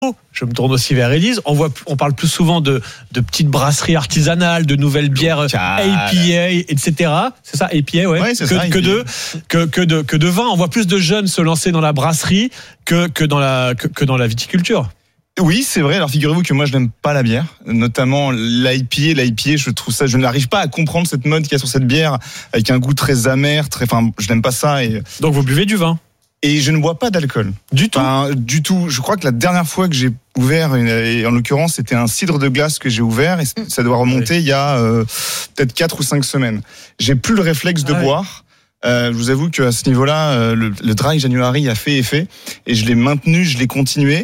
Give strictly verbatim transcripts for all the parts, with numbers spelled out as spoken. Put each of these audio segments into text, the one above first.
Je me tourne aussi vers Élise. On voit, on parle plus souvent de, de petites brasseries artisanales, de nouvelles bières A P A, et cetera. C'est ça, A P A, ouais. ouais c'est que, ça, que de, que, que de, que de vin. On voit plus de jeunes se lancer dans la brasserie que, que dans la, que, que dans la viticulture. Oui, c'est vrai. Alors figurez-vous que moi je n'aime pas la bière, notamment l'I P A. L'I P A, je trouve ça, je n'arrive pas à comprendre cette mode qu'il y a sur cette bière avec un goût très amer, très. Enfin, je n'aime pas ça. Et donc vous buvez du vin. Et je ne bois pas d'alcool. Du tout. Enfin, du tout. Je crois que la dernière fois que j'ai ouvert, et en l'occurrence, c'était un cidre de glace que j'ai ouvert, et ça doit remonter oui. il y a euh, peut-être quatre ou cinq semaines. J'ai plus le réflexe de ah boire. Ouais. Euh, je vous avoue qu'à ce niveau-là, euh, le, le dry January a fait effet, et je l'ai maintenu, je l'ai continué.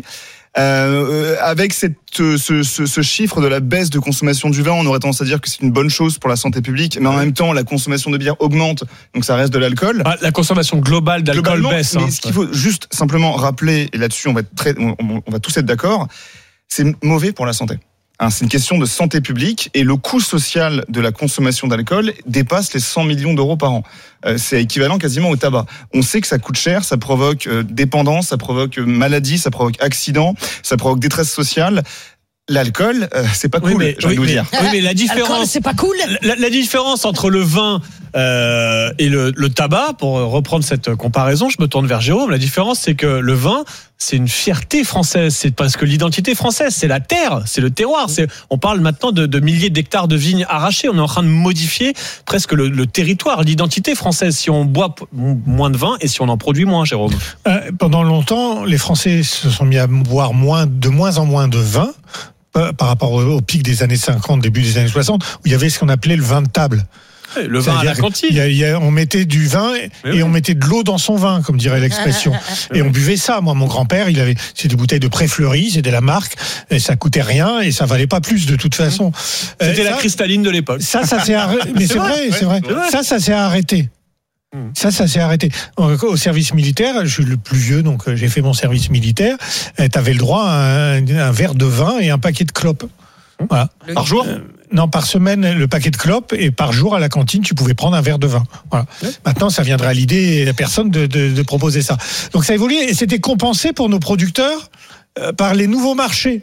Euh, avec cette, ce, ce, ce chiffre de la baisse de consommation du vin, on aurait tendance à dire que c'est une bonne chose pour la santé publique, mais en même temps, la consommation de bière augmente, donc ça reste de l'alcool. Ah, la consommation globale d'alcool baisse. Mais hein. ce qu'il faut juste simplement rappeler, et là-dessus on va, être très, on, on va tous être d'accord, c'est mauvais pour la santé. Hein, c'est une question de santé publique et le coût social de la consommation d'alcool dépasse les cent millions d'euros par an. Euh, c'est équivalent quasiment au tabac. On sait que ça coûte cher, ça provoque euh, dépendance, ça provoque maladie, ça provoque accident, ça provoque détresse sociale. L'alcool, euh, c'est pas cool, oui, mais, je vais oui, vous mais, dire. Oui, mais la différence, Alcool, c'est pas cool. La, la différence entre le vin euh, et le, le tabac, pour reprendre cette comparaison, je me tourne vers Jérôme. La différence, c'est que le vin, c'est une fierté française. C'est parce que l'identité française, c'est la terre, c'est le terroir. C'est, on parle maintenant de, de milliers d'hectares de vignes arrachées. On est en train de modifier presque le, le territoire, l'identité française. Si on boit moins de vin et si on en produit moins, Jérôme. Euh, pendant longtemps, les Français se sont mis à boire moins, de moins en moins de vin. Par rapport au pic des années cinquante, début des années soixante, où il y avait ce qu'on appelait le vin de table. Le vin C'est-à-dire à la cantine. Il y a, il y a, on mettait du vin et oui. on mettait de l'eau dans son vin, comme dirait l'expression. Et on buvait ça. Moi, mon grand-père, il avait, c'était des bouteilles de Pré-Fleury, c'était la marque, et ça coûtait rien et ça valait pas plus de toute façon. C'était euh, la ça, cristalline de l'époque. Ça, ça s'est arrêté. Mais c'est, c'est vrai, vrai, c'est vrai. vrai. Ça, ça s'est arrêté. Ça, ça s'est arrêté. Au service militaire, je suis le plus vieux, donc j'ai fait mon service militaire. T'avais le droit à un, un verre de vin et un paquet de clopes. Voilà. Le... Par jour euh, Non, par semaine, le paquet de clopes, et par jour, à la cantine, tu pouvais prendre un verre de vin. Voilà. Oui. Maintenant, ça viendrait à l'idée à personne de, de, de proposer ça. Donc ça évoluait, et c'était compensé pour nos producteurs euh, par les nouveaux marchés.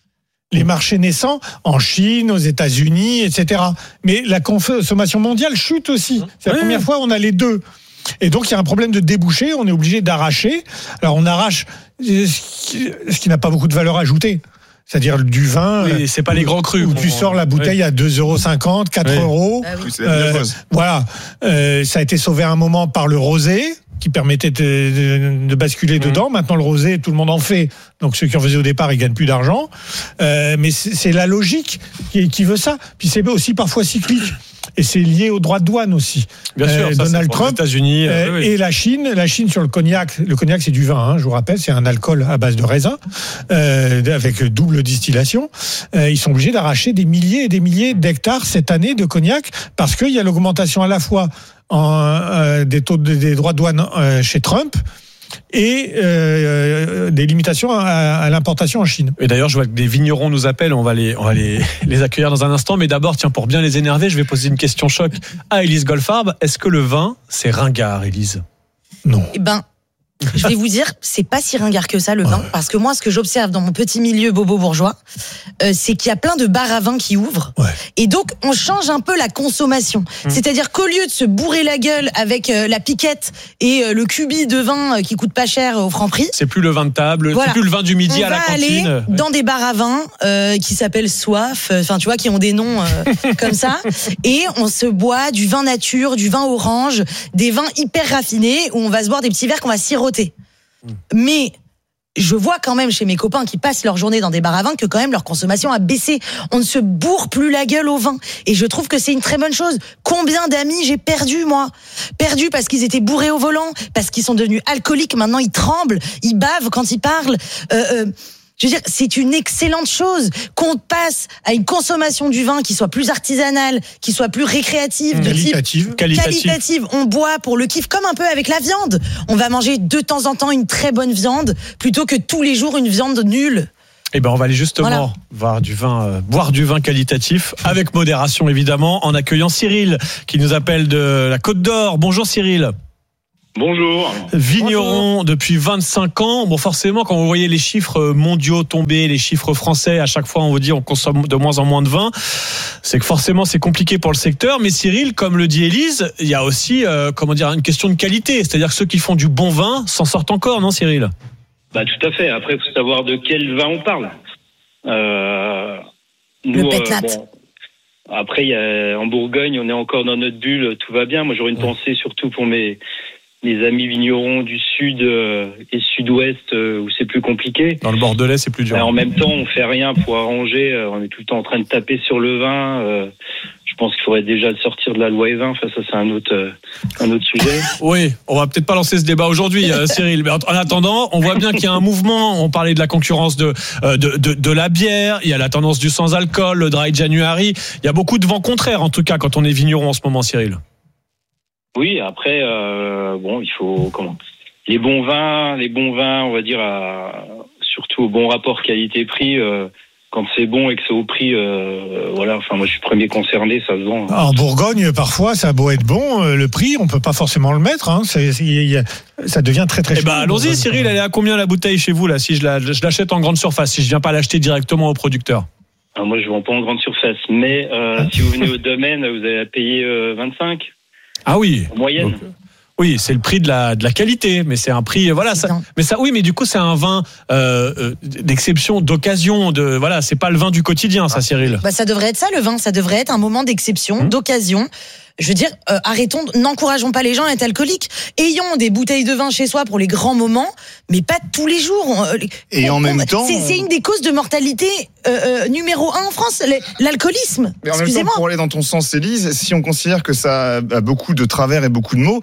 Les marchés naissants en Chine, aux États-Unis, et cetera. Mais la consommation mondiale chute aussi. C'est la oui. première fois où on a les deux. Et donc, il y a un problème de débouché. On est obligé d'arracher. Alors, on arrache ce qui, ce qui n'a pas beaucoup de valeur ajoutée. C'est-à-dire du vin. Oui, c'est pas les grands crus. Où tu sort la bouteille oui. à deux euros cinquante, quatre oui. euros. Ah oui. euh, voilà. Euh, ça a été sauvé à un moment par le rosé, qui permettait de, de, de basculer mmh. dedans. Maintenant, le rosé, tout le monde en fait. Donc, ceux qui en faisaient au départ, ils gagnent plus d'argent. Euh, mais c'est, c'est la logique qui, qui veut ça. Puis c'est aussi parfois cyclique. Et c'est lié aux droits de douane aussi. Bien sûr, euh, ça, Donald c'est pour Trump les États-Unis euh, oui, oui. et la Chine, la Chine sur le cognac. Le cognac, c'est du vin, hein, je vous rappelle, c'est un alcool à base de raisin euh, avec double distillation. Euh, ils sont obligés d'arracher des milliers et des milliers d'hectares cette année de cognac parce qu'il y a l'augmentation à la fois en, euh, des taux de, des droits de douane euh, chez Trump. Et euh, des limitations à, à l'importation en Chine. Et d'ailleurs, je vois que des vignerons nous appellent, on va les, on va les, les accueillir dans un instant. Mais d'abord, tiens, pour bien les énerver, je vais poser une question choc à Élise Goldfarb. Est-ce que le vin, c'est ringard, Élise ? Non. Eh ben, je vais vous dire, c'est pas si ringard que ça, le vin. Parce que moi, ce que j'observe dans mon petit milieu bobo bourgeois, euh, c'est qu'il y a plein de bars à vin qui ouvrent. Ouais. Et donc, on change un peu la consommation. Mmh. C'est-à-dire qu'au lieu de se bourrer la gueule avec euh, la piquette et euh, le cubi de vin euh, qui coûte pas cher au Franprix. C'est plus le vin de table, voilà. c'est plus le vin du midi on à la cantine. On va aller dans des bars à vin euh, qui s'appellent Soif, enfin, euh, tu vois, qui ont des noms euh, comme ça. Et on se boit du vin nature, du vin orange, des vins hyper raffinés où on va se boire des petits verres qu'on va siroter. Mais je vois quand même chez mes copains qui passent leur journée dans des bars à vin que quand même leur consommation a baissé. On ne se bourre plus la gueule au vin. Et je trouve que c'est une très bonne chose. Combien d'amis j'ai perdu, moi ? Perdu parce qu'ils étaient bourrés au volant, parce qu'ils sont devenus alcooliques. Maintenant, ils tremblent, ils bavent quand ils parlent. Euh, euh, Je veux dire, c'est une excellente chose qu'on passe à une consommation du vin qui soit plus artisanale, qui soit plus récréative, de qualitative. type qualitative. qualitative. On boit pour le kiff, comme un peu avec la viande. On va manger de temps en temps une très bonne viande, plutôt que tous les jours une viande nulle. Eh ben, on va aller justement voilà. voir du vin, euh, boire du vin qualitatif, avec modération évidemment, en accueillant Cyril, qui nous appelle de la Côte d'Or. Bonjour Cyril. Bonjour. Vigneron Bonjour. depuis vingt-cinq ans. Bon, forcément, quand vous voyez les chiffres mondiaux tomber, les chiffres français, à chaque fois, on vous dit on consomme de moins en moins de vin. C'est que forcément, c'est compliqué pour le secteur. Mais Cyril, comme le dit Élise, il y a aussi, euh, comment dire, une question de qualité. C'est-à-dire que ceux qui font du bon vin s'en sortent encore, non, Cyril? Bah, tout à fait. Après, il faut savoir de quel vin on parle. Euh, nous, Le pétnat. bon, après, il y a, en Bourgogne, on est encore dans notre bulle, tout va bien. Moi, j'aurais une Ouais. pensée surtout pour mes, mes amis vignerons du sud euh, et sud-ouest euh, où c'est plus compliqué. Dans le Bordelais, c'est plus dur. Mais en même temps, on fait rien pour arranger. euh, On est tout le temps en train de taper sur le vin. euh, Je pense qu'il faudrait déjà sortir de la loi E vingt. Enfin, ça, c'est un autre, euh, un autre sujet. Oui, on va peut-être pas lancer ce débat aujourd'hui, euh, Cyril. Mais en en attendant, on voit bien qu'il y a un mouvement. On parlait de la concurrence de, euh, de, de, de la bière. Il y a la tendance du sans-alcool, le dry January. Il y a beaucoup de vents contraires, en tout cas, quand on est vigneron en ce moment, Cyril. Oui, après, euh, bon, il faut comment les bons vins, les bons vins, on va dire, à, surtout au bon rapport qualité-prix. Euh, quand c'est bon et que c'est au prix, euh, voilà. Enfin, moi, je suis le premier concerné, ça se vend. En Bourgogne, parfois, ça a beau être bon, euh, le prix, on peut pas forcément le mettre. Hein. C'est, c'est, y a- ça devient très très Eh cher. ben, allons-y, Cyril. Elle est à combien la bouteille chez vous, là, si je, la, je l'achète en grande surface, si je viens pas l'acheter directement au producteur? Alors, moi, je vends pas en grande surface, mais euh, si vous venez au domaine, vous allez la payer euh, vingt-cinq Ah oui. en moyenne. Oui, c'est le prix de la de la qualité, mais c'est un prix, voilà. Ça, Putain. mais ça, oui, mais du coup, c'est un vin euh, euh, d'exception, d'occasion, de voilà. C'est pas le vin du quotidien, ça, Cyril. Bah, ça devrait être ça, le vin. Ça devrait être un moment d'exception, Mmh. d'occasion. Je veux dire, euh, arrêtons, n'encourageons pas les gens à être alcooliques. Ayons des bouteilles de vin chez soi pour les grands moments, mais pas tous les jours. On, euh, Et on- en même on- temps, c'est, c'est une des causes de mortalité euh, euh, numéro un en France, les- l'alcoolisme. Mais en même temps, Excusez-moi. pour aller dans ton sens, Élise, si on considère que ça a beaucoup de travers et beaucoup de mots,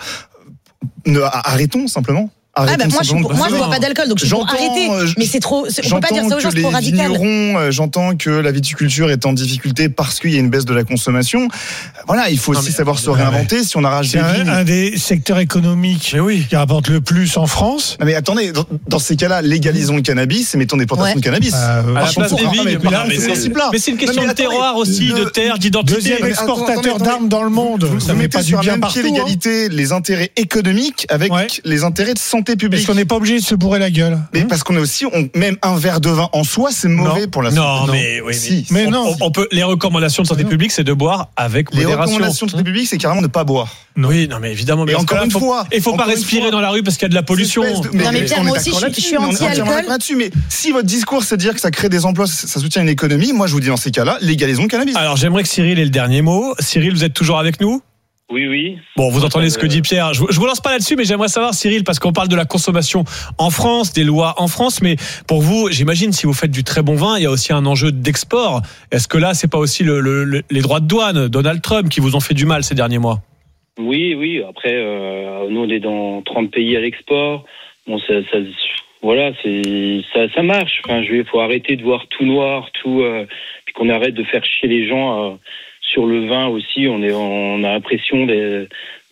ne, arrêtons simplement. Ah Arrêtons bah moi, je, suis simplement pour- de moi je passer. bois pas d'alcool, donc je suis pour J'entends, arrêter. euh, je- Mais c'est trop, c'est- on peut pas dire ça aux gens, que c'est les trop radical. vignerons, euh, j'entends que la viticulture est en difficulté parce qu'il y a une baisse de la consommation. Voilà, il faut Non, aussi mais- savoir se Ouais. réinventer. Si on arrache C'est des un, vignes. un des secteurs économiques Mais oui. qui rapporte le plus en France. Non, mais attendez, dans, dans ces cas-là, légalisons le cannabis et mettons des plantations Ouais. de cannabis. Euh, À la Par place contre, des non, mais vignes. là, Non, mais c'est c'est- principe-là. mais c'est une question Non, mais de terroir attendez, aussi, le- de terre, d'identité. Deuxième Mais exportateur attendez, attendez. d'armes dans le monde. Vous, Ça vous met mettez pas du sur un bien même partout. pied hein. l'égalité, les intérêts économiques avec Ouais. les intérêts de santé publique. Est-ce qu'on n'est pas obligé de se bourrer la gueule? Mais Hein parce qu'on est aussi, on, même un verre de vin en soi, c'est mauvais Non. pour la Non, santé. mais oui, Si. Mais on, non. on- on peut. Les recommandations de santé Non. publique, c'est de boire avec Les modération. recommandations de santé publique, c'est carrément ne pas boire. Oui, non, mais évidemment. Mais Et dans ce encore cas-là, une faut- fois, il faut pas encore une respirer fois, dans la rue parce qu'il y a de la pollution. Espèce de- Non, mais Pierre, on est moi aussi, d'accord je suis- là-dessus, je suis mais on est entièrement anti-alcool. d'accord là-dessus. Mais si votre discours, c'est de dire que ça crée des emplois, ça soutient une économie, moi, je vous dis dans ces cas-là, légalisons le cannabis. Alors, j'aimerais que Cyril ait le dernier mot. Cyril, vous êtes toujours avec nous? Oui, oui. Bon, vous entendez ce que Euh, dit Pierre. Je, je vous lance pas là-dessus, mais j'aimerais savoir, Cyril, parce qu'on parle de la consommation en France, des lois en France, mais pour vous, j'imagine, si vous faites du très bon vin, il y a aussi un enjeu d'export. Est-ce que là, c'est pas aussi le, le- le- les droits de douane, Donald Trump, qui vous ont fait du mal ces derniers mois? Oui, oui. Après, euh, nous, on est dans trente pays à l'export. Bon, ça, ça voilà, c'est ça, ça marche. Enfin, je vais, faut arrêter de voir tout noir, tout, euh, puis qu'on arrête de faire chier les gens. Euh, sur le vin aussi, on est, on a l'impression de,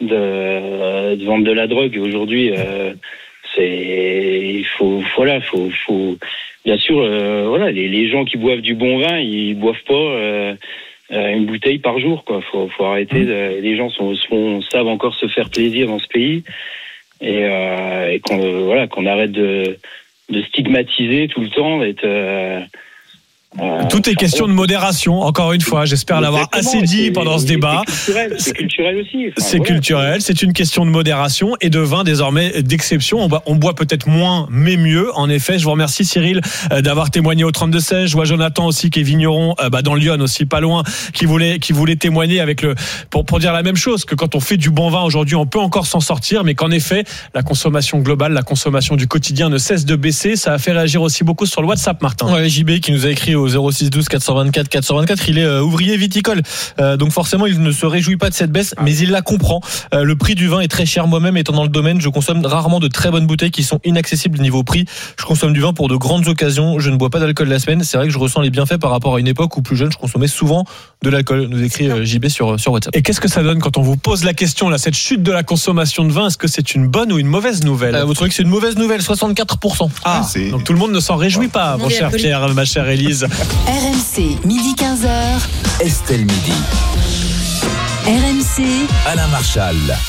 de, de vendre de la drogue aujourd'hui. Euh, c'est, il faut, voilà, faut, faut, bien sûr, euh, voilà, les, les gens qui boivent du bon vin, ils boivent pas. Euh, Euh, une bouteille par jour, quoi. Faut, faut arrêter. De, les gens sont, sont, savent encore se faire plaisir dans ce pays, et, euh, et qu'on, euh, voilà, qu'on arrête de, de stigmatiser tout le temps, d'être. Euh, euh, Tout est question de modération, encore une fois. J'espère l'avoir assez Exactement, dit c'est- pendant ce c'est débat. culturel, c'est culturel aussi. Enfin, C'est voilà. culturel, c'est une question de modération et de vin désormais d'exception. On boit, on boit peut-être moins, mais mieux. En effet, je vous remercie Cyril euh, d'avoir témoigné au trente-deux seize. Je vois Jonathan aussi qui est vigneron, euh, bah, dans Lyon aussi, pas loin, qui voulait, qui voulait témoigner avec le, pour, pour dire la même chose, que quand on fait du bon vin aujourd'hui, on peut encore s'en sortir, mais qu'en effet, la consommation globale, la consommation du quotidien ne cesse de baisser. Ça a fait réagir aussi beaucoup sur le WhatsApp, Martin. Ouais, J B qui nous a écrit au zéro six douze quatre cent vingt-quatre quatre cent vingt-quatre. Il est euh, ouvrier viticole, euh, donc forcément il ne se réjouit pas de cette baisse, mais il la comprend. Euh, le prix du vin est très cher. Moi-même étant dans le domaine, je consomme rarement de très bonnes bouteilles qui sont inaccessibles niveau prix. Je consomme du vin pour de grandes occasions. Je ne bois pas d'alcool la semaine. C'est vrai que je ressens les bienfaits par rapport à une époque où plus jeune je consommais souvent de l'alcool. Nous écrit euh, J B sur sur WhatsApp. Et qu'est-ce que ça donne quand on vous pose la question, là, cette chute de la consommation de vin, est-ce que c'est une bonne ou une mauvaise nouvelle? Euh, vous trouvez que c'est une mauvaise nouvelle? soixante-quatre pour cent. Ah, Ah, c'est- donc tout le monde ne s'en réjouit pas, Tout le mon monde est cher alcoolique. Pierre, ma chère Élise. R M C, midi quinze heures. Estelle Midi. R M C, Alain Marchal.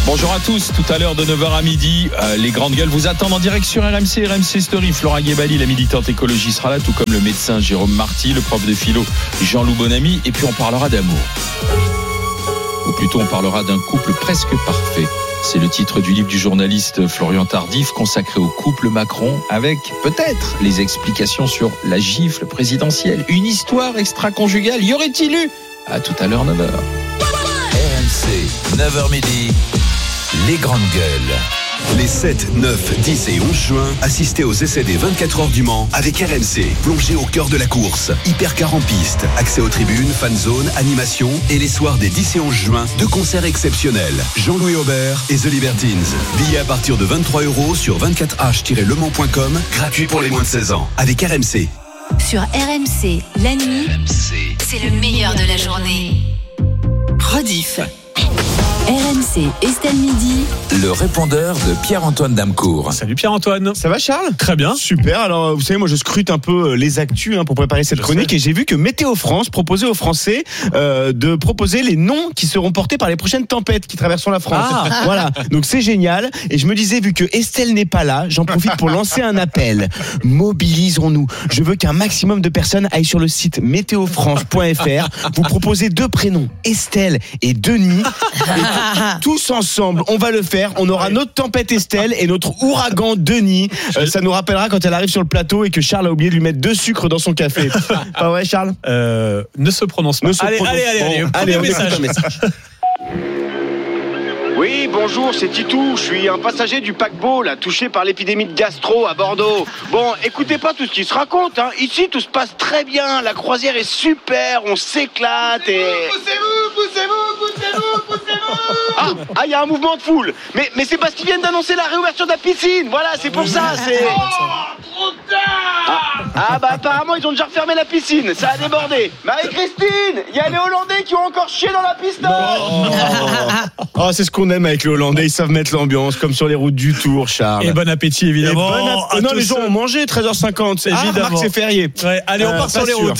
Bonjour à tous, tout à l'heure de neuf heures à midi, euh, les grandes gueules vous attendent en direct sur R M C, R M C Story. Flora Guébali, la militante écologie, sera là, tout comme le médecin Jérôme Marty, le prof de philo Jean-Loup Bonamy, et puis on parlera d'amour. Ou plutôt on parlera d'un couple presque parfait. C'est le titre du livre du journaliste Florian Tardif consacré au couple Macron, avec peut-être les explications sur la gifle présidentielle. Une histoire extra-conjugale, y aurait-il eu ? À tout à l'heure, neuf heures. R M C, neuf heures midi, les grandes gueules. Les sept, neuf, dix et onze juin, assistez aux essais des vingt-quatre heures du Mans avec R M C. Plongez au cœur de la course. Hypercar en piste, accès aux tribunes, fan zone, animation et les soirs des dix et onze juin, deux concerts exceptionnels. Jean-Louis Aubert et The Libertines. Billets à partir de vingt-trois euros sur vingt-quatre h tiret le mans point com, gratuit pour les moins de seize ans. Avec R M C. Sur R M C, la nuit, c'est le meilleur de la journée. Rediff. R M C, Estelle Midi. Le répondeur de Pierre-Antoine Damecourt. Salut Pierre-Antoine. Ça va Charles ? Très bien. Super, alors vous savez moi je scrute un peu les actus hein, pour préparer cette Je chronique sais. et j'ai vu que Météo France proposait aux Français euh, de proposer les noms qui seront portés par les prochaines tempêtes qui traverseront la France. Ah. Voilà, donc c'est génial et je me disais vu que Estelle n'est pas là, j'en profite pour lancer un appel. Mobilisons-nous. Je veux qu'un maximum de personnes aillent sur le site météo france point f r. Vous proposez deux prénoms, Estelle et Denis. Et tous ensemble, on va le faire. On aura notre tempête Estelle et notre ouragan Denis. Euh, ça nous rappellera quand elle arrive sur le plateau et que Charles a oublié de lui mettre deux sucres dans son café. Pas vrai, Charles ? Euh, ne se prononce pas. Ne se allez, prononce- allez, allez, allez, Bon, premier allez, on message. écoute un message. Oui, bonjour, c'est Titou. Je suis un passager du paquebot, là, touché par l'épidémie de gastro à Bordeaux. Bon, écoutez pas tout ce qui se raconte, hein. Ici, tout se passe très bien. La croisière est super, on s'éclate et... Poussez-vous, poussez-vous, poussez-vous, poussez-vous. Ah, ah, il y a un mouvement de foule. Mais, mais c'est parce qu'ils viennent d'annoncer la réouverture de la piscine. Voilà, c'est pour ça, c'est... Oh, trop tard. Ah, ah, bah apparemment, ils ont déjà refermé la piscine. Ça a débordé. Marie-Christine, il y a les Hollandais qui ont encore chié dans la pistoche. Oh, c'est ce qu'on aime avec les Hollandais. Ils savent mettre l'ambiance comme sur les routes du Tour, Charles. Et bon appétit Et évidemment. bon app- à non, tous les gens ceux- ont mangé treize heures cinquante. Ah, Évidemment. Marc, c'est férié. Ouais, allez, on Euh, part sur pas les sûr. routes.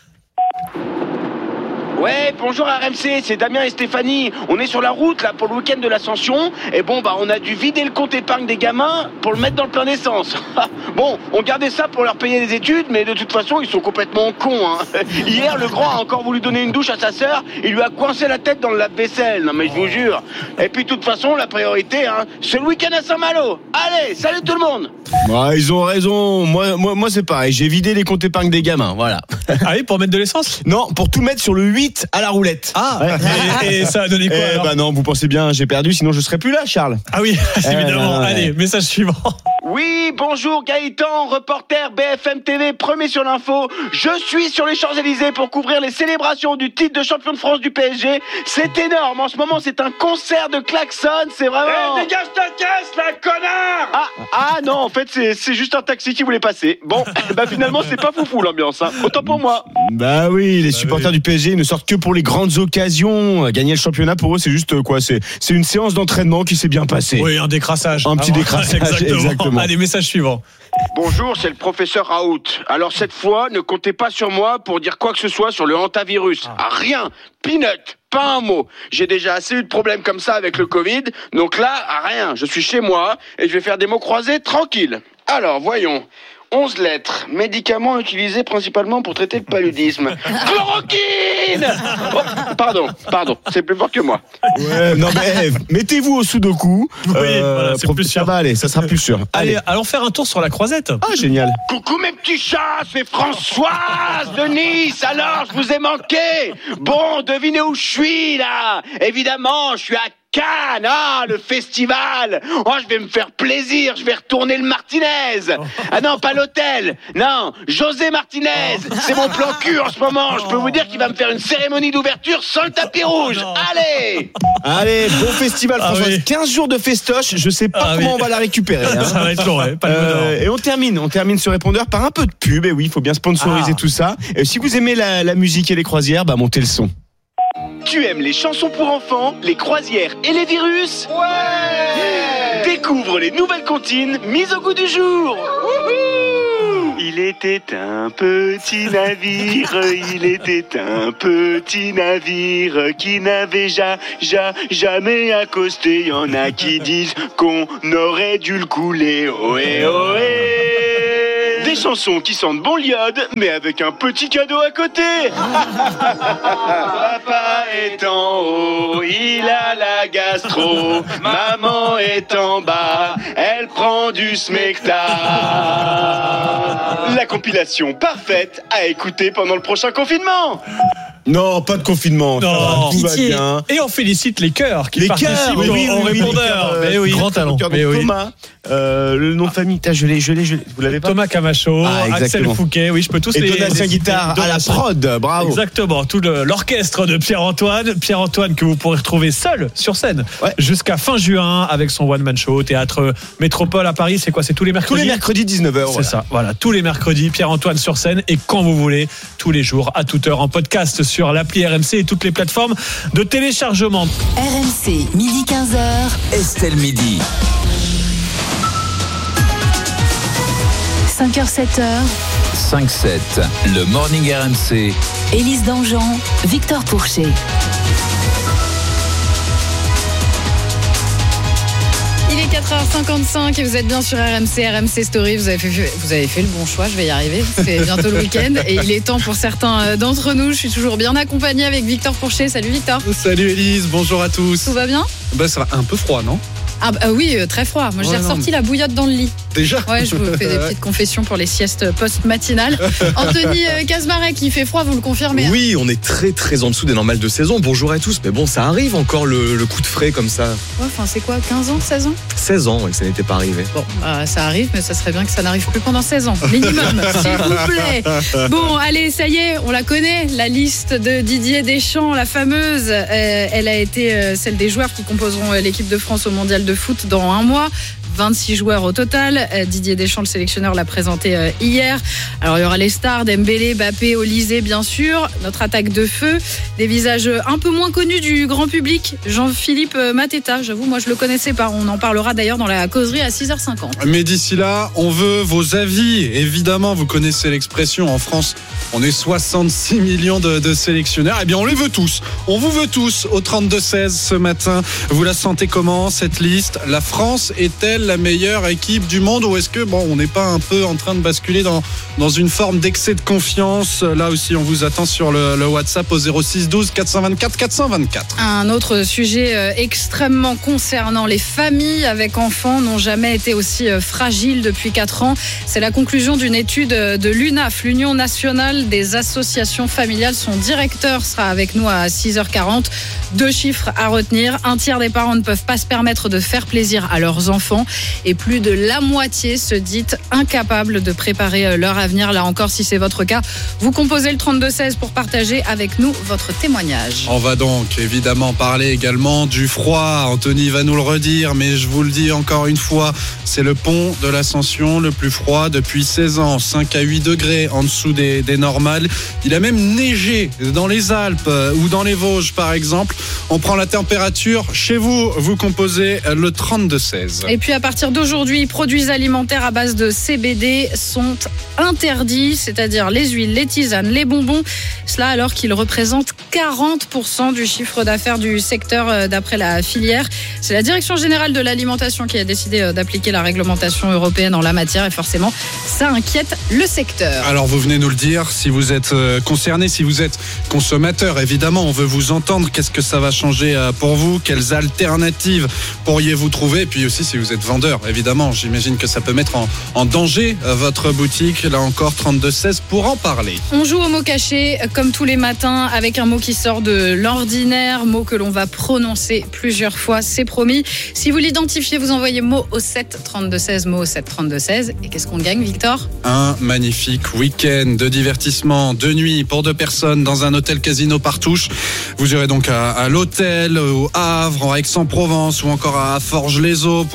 Ouais, bonjour R M C, c'est Damien et Stéphanie. On est sur la route là pour le week-end de l'Ascension. Et bon, bah on a dû vider le compte épargne des gamins pour le mettre dans le plein d'essence. Bon, on gardait ça pour leur payer les études, mais de toute façon, ils sont complètement cons. Hein. Hier, le grand a encore voulu donner une douche à sa sœur. Il lui a coincé la tête dans le lave-vaisselle. Non mais je vous jure. Et puis de toute façon, la priorité, hein, c'est le week-end à Saint-Malo. Allez, salut tout le monde. Ouais, ils ont raison. Moi, moi, moi c'est pareil. J'ai vidé les comptes épargne des gamins. Voilà. Ah oui, pour mettre de l'essence. Non, pour tout mettre sur le huit à la roulette. Ah. Ouais. Et, et ça a donné quoi Eh alors bah non, vous pensez bien, j'ai perdu, sinon je serais plus là, Charles. Ah oui, évidemment. ouais. Allez, message suivant. Oui, bonjour Gaëtan, reporter B F M T V, premier sur l'info. Je suis sur les Champs-Élysées pour couvrir les célébrations du titre de champion de France du P S G. C'est énorme, en ce moment c'est un concert de klaxons, c'est vraiment... Eh, dégage ta caisse, là, connard. Ah, ah non, en fait c'est, c'est juste un taxi qui voulait passer. Bon, bah finalement c'est pas foufou l'ambiance, hein. Autant pour moi. Bah oui, les supporters du P S G ne sortent que pour les grandes occasions. Gagner le championnat pour eux, c'est juste euh, quoi C'est c'est une séance d'entraînement qui s'est bien passée. Oui, un décrassage. Un petit Ah, décrassage, exactement. exactement. Allez, message suivant. Bonjour, c'est le professeur Raoult. Alors cette fois, ne comptez pas sur moi pour dire quoi que ce soit sur le hantavirus. Ah. Rien, peanut, pas un mot. J'ai déjà assez eu de problèmes comme ça avec le Covid, donc là, ah, rien. Je suis chez moi et je vais faire des mots croisés tranquille. Alors, voyons. onze lettres, médicaments utilisés principalement pour traiter le paludisme. Chloroquine. Oh, pardon, pardon, c'est plus fort que moi. Ouais, non mais eh, mettez-vous au sudoku. Oui, voilà, c'est prof- plus sûr. Ça va aller, ça sera plus sûr. Allez, allons faire un tour sur la croisette. Ah génial. Coucou mes petits chats, c'est Françoise de Nice. Alors, je vous ai manqué. Bon, devinez où je suis là. Évidemment, je suis à Cannes, ah, le festival. Oh, je vais me faire plaisir, je vais retourner le Martinez. Ah non, pas l'hôtel. Non, José Martinez. C'est mon plan cul en ce moment. Je peux vous dire qu'il va me faire une cérémonie d'ouverture sans le tapis rouge. Allez. Allez, bon festival Ah Françoise. oui. quinze jours de festoche, je sais pas Ah comment oui. on va la récupérer. hein. Ça va être long, ouais, pas le Euh, bonheur. et on termine, on termine ce répondeur par un peu de pub. Et oui, il faut bien sponsoriser Ah. tout ça. Et si vous aimez la, la musique et les croisières, bah montez le son. Tu aimes les chansons pour enfants, les croisières et les virus? Ouais. Découvre les nouvelles comptines mises au goût du jour. Wouhou. Il était un petit navire, il était un petit navire qui n'avait ja, ja, jamais accosté. Y en a qui disent qu'on aurait dû le couler. Ohé, ohé. Des chansons qui sentent bon l'iode, mais avec un petit cadeau à côté. Papa est en haut, il a la gastro. Maman est en bas, elle prend du smecta. La compilation parfaite à écouter pendant le prochain confinement. Non, pas de confinement. Non, va, tout va pitié. bien. Et on félicite les chœurs qui Les participent chœurs, au, oui, oui, au oui, répondeur. oui, Mais oui, grand talent. Mais oui. Thomas, euh, le nom de famille, je l'ai, je l'ai, je l'ai. Vous l'avez pas? Thomas Camacho, Ah, Axel exactement. Fouquet, oui, je peux tous Et les Donatien les- Guitare à la Donatien. prod, bravo. Exactement, tout le- l'orchestre de Pierre-Antoine. Pierre-Antoine que vous pourrez retrouver seul sur scène Ouais. jusqu'à fin juin avec son one-man show au Théâtre Métropole à Paris. C'est quoi? C'est tous les Tous mercredis les mercredis dix-neuf heures. C'est ça, voilà, tous les mercredis, Pierre-Antoine sur scène et quand vous voulez, tous les jours, à toute heure, en podcast sur l'appli R M C et toutes les plateformes de téléchargement. R M C, midi quinze heures. Estelle Midi. cinq heures, sept heures. cinq sept. Le Morning R M C. Élise Dangean, Victor Pourchet. Il est quatre heures cinquante-cinq et vous êtes bien sur R M C, R M C Story. Vous avez fait, vous avez fait le bon choix, je vais y arriver. C'est bientôt le week-end et il est temps pour certains d'entre nous. Je suis toujours bien accompagnée avec Victor Pourchet. Salut Victor. Salut Élise, bonjour à tous. Tout va bien? Bah ça va un peu froid, non? Ah bah oui, euh, très froid. Moi j'ai Ouais, ressorti non. la bouillotte dans le lit. Déjà? Ouais, je vous fais des Ouais. petites confessions pour les siestes post-matinales. Anthony euh, Casmarek, il fait froid, vous le confirmez? hein? Oui, on est très très en dessous des normales de saison. Bonjour à tous. Mais bon, ça arrive encore le, le coup de frais comme ça. Ouais, enfin c'est quoi, quinze ans, seize ans? seize ans et que ça n'était pas arrivé. Bon, bah, ça arrive, mais ça serait bien que ça n'arrive plus pendant seize ans. Minimum, s'il vous plaît. Bon, allez, ça y est, on la connaît, la liste de Didier Deschamps, la fameuse. Euh, elle a été euh, celle des joueurs qui composeront euh, l'équipe de France au mondial de foot dans un mois. vingt-six joueurs au total. Euh, Didier Deschamps, le sélectionneur, l'a présenté euh, hier. Alors, il y aura les stars, Dembélé, Mbappé, Olysée, bien sûr. Notre attaque de feu. Des visages un peu moins connus du grand public. Jean-Philippe euh, Mateta, j'avoue, moi, je le connaissais pas. On en parlera d'ailleurs dans la causerie à six heures cinquante. Mais d'ici là, on veut vos avis. Évidemment, vous connaissez l'expression. En France, on est soixante-six millions de, de sélectionneurs. Eh bien, on les veut tous. On vous veut tous au trente-deux seize ce matin. Vous la sentez comment, cette liste? La France est-elle la meilleure équipe du monde ou est-ce que, bon, on n'est pas un peu en train de basculer dans, dans une forme d'excès de confiance? Là aussi, on vous attend sur le, le WhatsApp au zéro six douze quatre cent vingt-quatre quatre cent vingt-quatre. Un autre sujet euh, extrêmement concernant les familles avec enfants n'ont jamais été aussi euh, fragiles depuis quatre ans. C'est la conclusion d'une étude de l'U N A F, l'Union nationale des associations familiales. Son directeur sera avec nous à six heures quarante. Deux chiffres à retenir. Un tiers des parents ne peuvent pas se permettre de faire plaisir à leurs enfants et plus de la moitié se dit incapables de préparer leur avenir. Là encore, si c'est votre cas, vous composez le trente-deux seize pour partager avec nous votre témoignage. On va donc évidemment parler également du froid. Anthony va nous le redire, mais je vous le dis encore une fois, c'est le pont de l'Ascension le plus froid depuis seize ans, cinq à huit degrés en dessous des, des normales. Il a même neigé dans les Alpes euh, ou dans les Vosges par exemple. On prend la température chez vous, vous composez le trente-deux seize. Et puis à partir d'aujourd'hui, produits alimentaires à base de C B D sont interdits, c'est-à-dire les huiles, les tisanes, les bonbons. Cela alors qu'ils représentent quarante pour cent du chiffre d'affaires du secteur d'après la filière. C'est la Direction générale de l'alimentation qui a décidé d'appliquer la réglementation européenne en la matière et forcément, ça inquiète le secteur. Alors vous venez nous le dire, si vous êtes concerné, si vous êtes consommateur, évidemment, on veut vous entendre. Qu'est-ce que ça va changer pour vous? Quelles alternatives pourriez-vous trouver? Et puis aussi, si vous êtes vendeur, évidemment, j'imagine que ça peut mettre en, en danger votre boutique. Là encore, trente-deux seize pour en parler. On joue au mot caché, comme tous les matins, avec un mot qui sort de l'ordinaire, mot que l'on va prononcer plusieurs fois, c'est promis. Si vous l'identifiez, vous envoyez mot au sept trente-deux seize, mot au sept trente-deux seize. Et qu'est-ce qu'on gagne, Victor? Un magnifique week-end de divertissement, de nuit pour deux personnes dans un hôtel casino Partouche. Vous irez donc à, à l'hôtel, au Havre, en Aix-en-Provence ou encore à Forges-les-Eaux pour y passer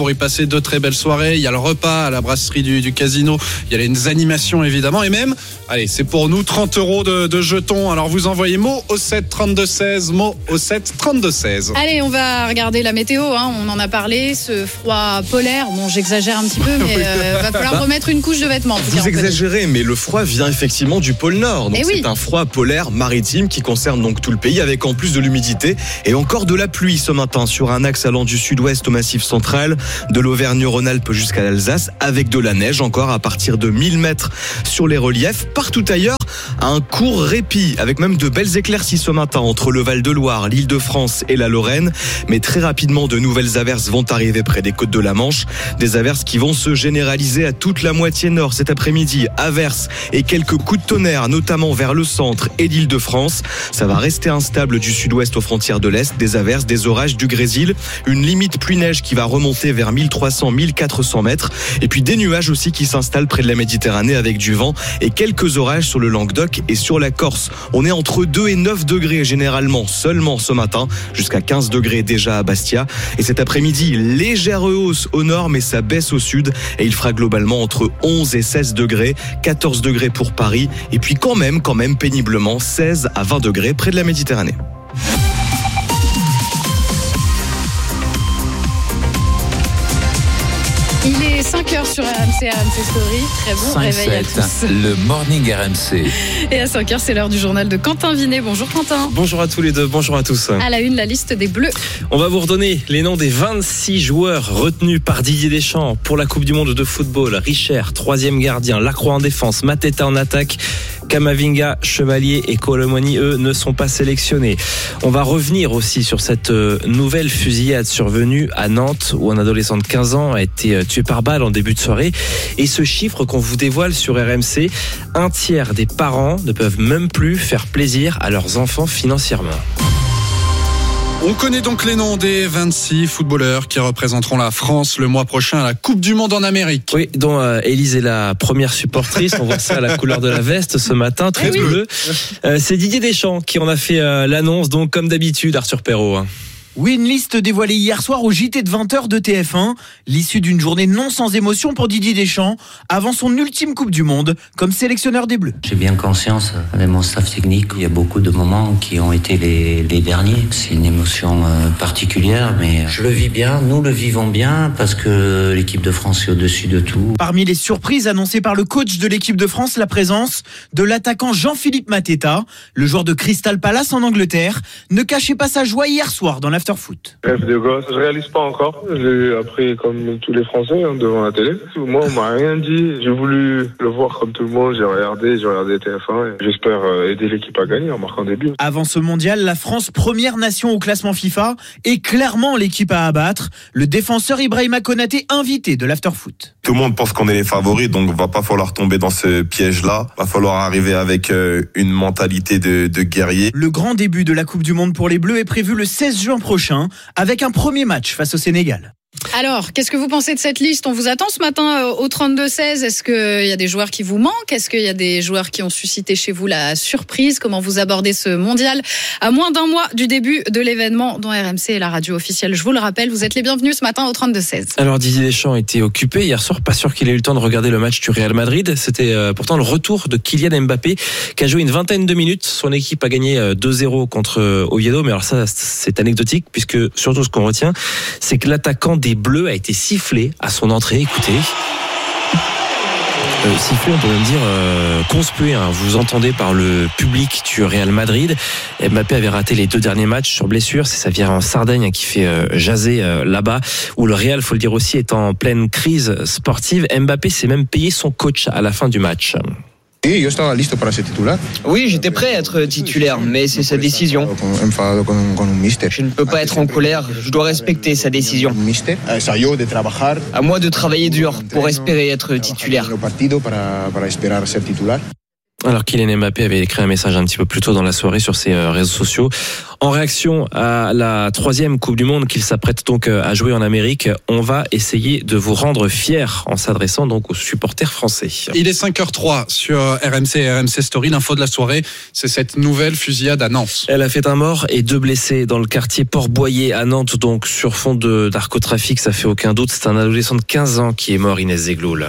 passer deux très belles soirées. Il y a le repas à la brasserie du, du casino. Il y a les animations évidemment. Et même, allez, c'est pour nous trente euros de, de jetons. Alors vous envoyez mot au sept trente-deux seize, mot au sept trente-deux seize. Allez, on va regarder la météo. Hein. On en a parlé, ce froid polaire. Bon, j'exagère un petit peu, mais euh, va falloir remettre une couche de vêtements. Vous exagérez, mais le froid vient effectivement du pôle Nord. Donc Eh oui. c'est un froid polaire maritime qui concerne donc tout le pays, avec en plus de l'humidité et encore de la pluie ce matin sur un axe allant du sud-ouest au Massif central, de l'Auvergne-Rhône-Alpes jusqu'à l'Alsace, avec de la neige encore à partir de mille mètres sur les reliefs. Partout ailleurs, un court répit, avec même de belles éclaircies ce matin entre le Val-de-Loire, l'Île-de-France et la Lorraine. Mais très rapidement, de nouvelles averses vont arriver près des côtes de la Manche. Des averses qui vont se généraliser à toute la moitié nord cet après-midi. Averses et quelques coups de tonnerre, notamment vers le centre et l'Île-de-France. Ça va rester instable du sud-ouest aux frontières de l'Est. Des averses, des orages, du grésil. Une limite pluie-neige qui va remonter vers mille trois cents à mille quatre cents mètres. Et puis des nuages aussi qui s'installent près de la Méditerranée avec du vent et quelques orages sur le Languedoc et sur la Corse. On est entre deux et neuf degrés généralement seulement ce matin, jusqu'à quinze degrés déjà à Bastia. Et cet après-midi, légère hausse au nord, mais ça baisse au sud. Et il fera globalement entre onze et seize degrés, quatorze degrés pour Paris. Et puis quand même, quand même péniblement seize à vingt degrés près de la Méditerranée. Il est cinq heures sur R M C, R M C Story. Très bon réveil à tous. Le Morning R M C. Et à cinq heures, c'est l'heure du journal de Quentin Vinet. Bonjour Quentin. Bonjour à tous les deux, bonjour à tous. À la une, la liste des Bleus. On va vous redonner les noms des vingt-six joueurs retenus par Didier Deschamps pour la Coupe du Monde de football. Richer, troisième gardien, Lacroix en défense, Mateta en attaque. Kamavinga, Chevalier et Colomoni, eux, ne sont pas sélectionnés. On va revenir aussi sur cette nouvelle fusillade survenue à Nantes, où un adolescent de quinze ans a été tué par balle en début de soirée. Et ce chiffre qu'on vous dévoile sur R M C, un tiers des parents ne peuvent même plus faire plaisir à leurs enfants financièrement. On connaît donc les noms des vingt-six footballeurs qui représenteront la France le mois prochain à la Coupe du Monde en Amérique. Oui, dont euh, Élise est la première supportrice. On voit ça à la couleur de la veste ce matin, très oui. bleu. Euh, c'est Didier Deschamps qui en a fait euh, l'annonce, donc comme d'habitude, Arthur Perrault. Hein. Oui, une liste dévoilée hier soir au J T de vingt heures de T F un. L'issue d'une journée non sans émotion pour Didier Deschamps avant son ultime Coupe du Monde comme sélectionneur des Bleus. J'ai bien conscience avec mon staff technique, il y a beaucoup de moments qui ont été les, les derniers. C'est une émotion euh, particulière, mais je le vis bien, nous le vivons bien parce que l'équipe de France est au-dessus de tout. Parmi les surprises annoncées par le coach de l'équipe de France, la présence de l'attaquant Jean-Philippe Mateta, le joueur de Crystal Palace en Angleterre, ne cachait pas sa joie hier soir dans la Foot. Rêve de gosse, je réalise pas encore. Je l'ai appris comme tous les Français hein, devant la télé. Moi, on m'a rien dit. J'ai voulu le voir comme tout le monde. J'ai regardé, j'ai regardé T F un. Et j'espère aider l'équipe à gagner en marquant des buts. Avant ce mondial, la France, première nation au classement FIFA, est clairement l'équipe à abattre. Le défenseur Ibrahima Konaté, invité de l'Afterfoot. Tout le monde pense qu'on est les favoris, donc va pas falloir tomber dans ce piège-là. Va falloir arriver avec une mentalité de, de guerrier. Le grand début de la Coupe du Monde pour les Bleus est prévu le seize juin prochain. Avec un premier match face au Sénégal. Alors, qu'est-ce que vous pensez de cette liste ? On vous attend ce matin au trente-deux seize. Est-ce qu'il y a des joueurs qui vous manquent ? Est-ce qu'il y a des joueurs qui ont suscité chez vous la surprise ? Comment vous abordez ce mondial à moins d'un mois du début de l'événement dont R M C est la radio officielle ? Je vous le rappelle, vous êtes les bienvenus ce matin au trente-deux seize. Alors Didier Deschamps était occupé hier soir, pas sûr qu'il ait eu le temps de regarder le match du Real Madrid. C'était euh, pourtant le retour de Kylian Mbappé qui a joué une vingtaine de minutes. Son équipe a gagné euh, deux zéro contre euh, Oviedo, mais alors ça c'est anecdotique puisque surtout ce qu'on retient, c'est que l'attaquant des Bleus a été sifflé à son entrée. Écoutez, euh, sifflé, on peut même dire euh, conspué. Hein. Vous entendez par le public du Real Madrid. Mbappé avait raté les deux derniers matchs sur blessure. C'est sa vie en Sardaigne qui fait euh, jaser euh, là-bas, où le Real, faut le dire aussi, est en pleine crise sportive. Mbappé s'est même payé son coach à la fin du match. Oui, j'étais prêt à être titulaire, mais c'est sa décision. Je ne peux pas être en colère, je dois respecter sa décision. À moi de travailler dur pour espérer être titulaire. Alors Kylian Mbappé avait écrit un message un petit peu plus tôt dans la soirée sur ses réseaux sociaux. En réaction à la troisième Coupe du Monde qu'il s'apprête donc à jouer en Amérique, on va essayer de vous rendre fiers en s'adressant donc aux supporters français. Il est cinq heures trois sur R M C et R M C Story. L'info de la soirée, c'est cette nouvelle fusillade à Nantes. Elle a fait un mort et deux blessés dans le quartier Port-Boyer à Nantes, donc sur fond de narcotrafic, ça fait aucun doute. C'est un adolescent de quinze ans qui est mort, Inès Zegloul.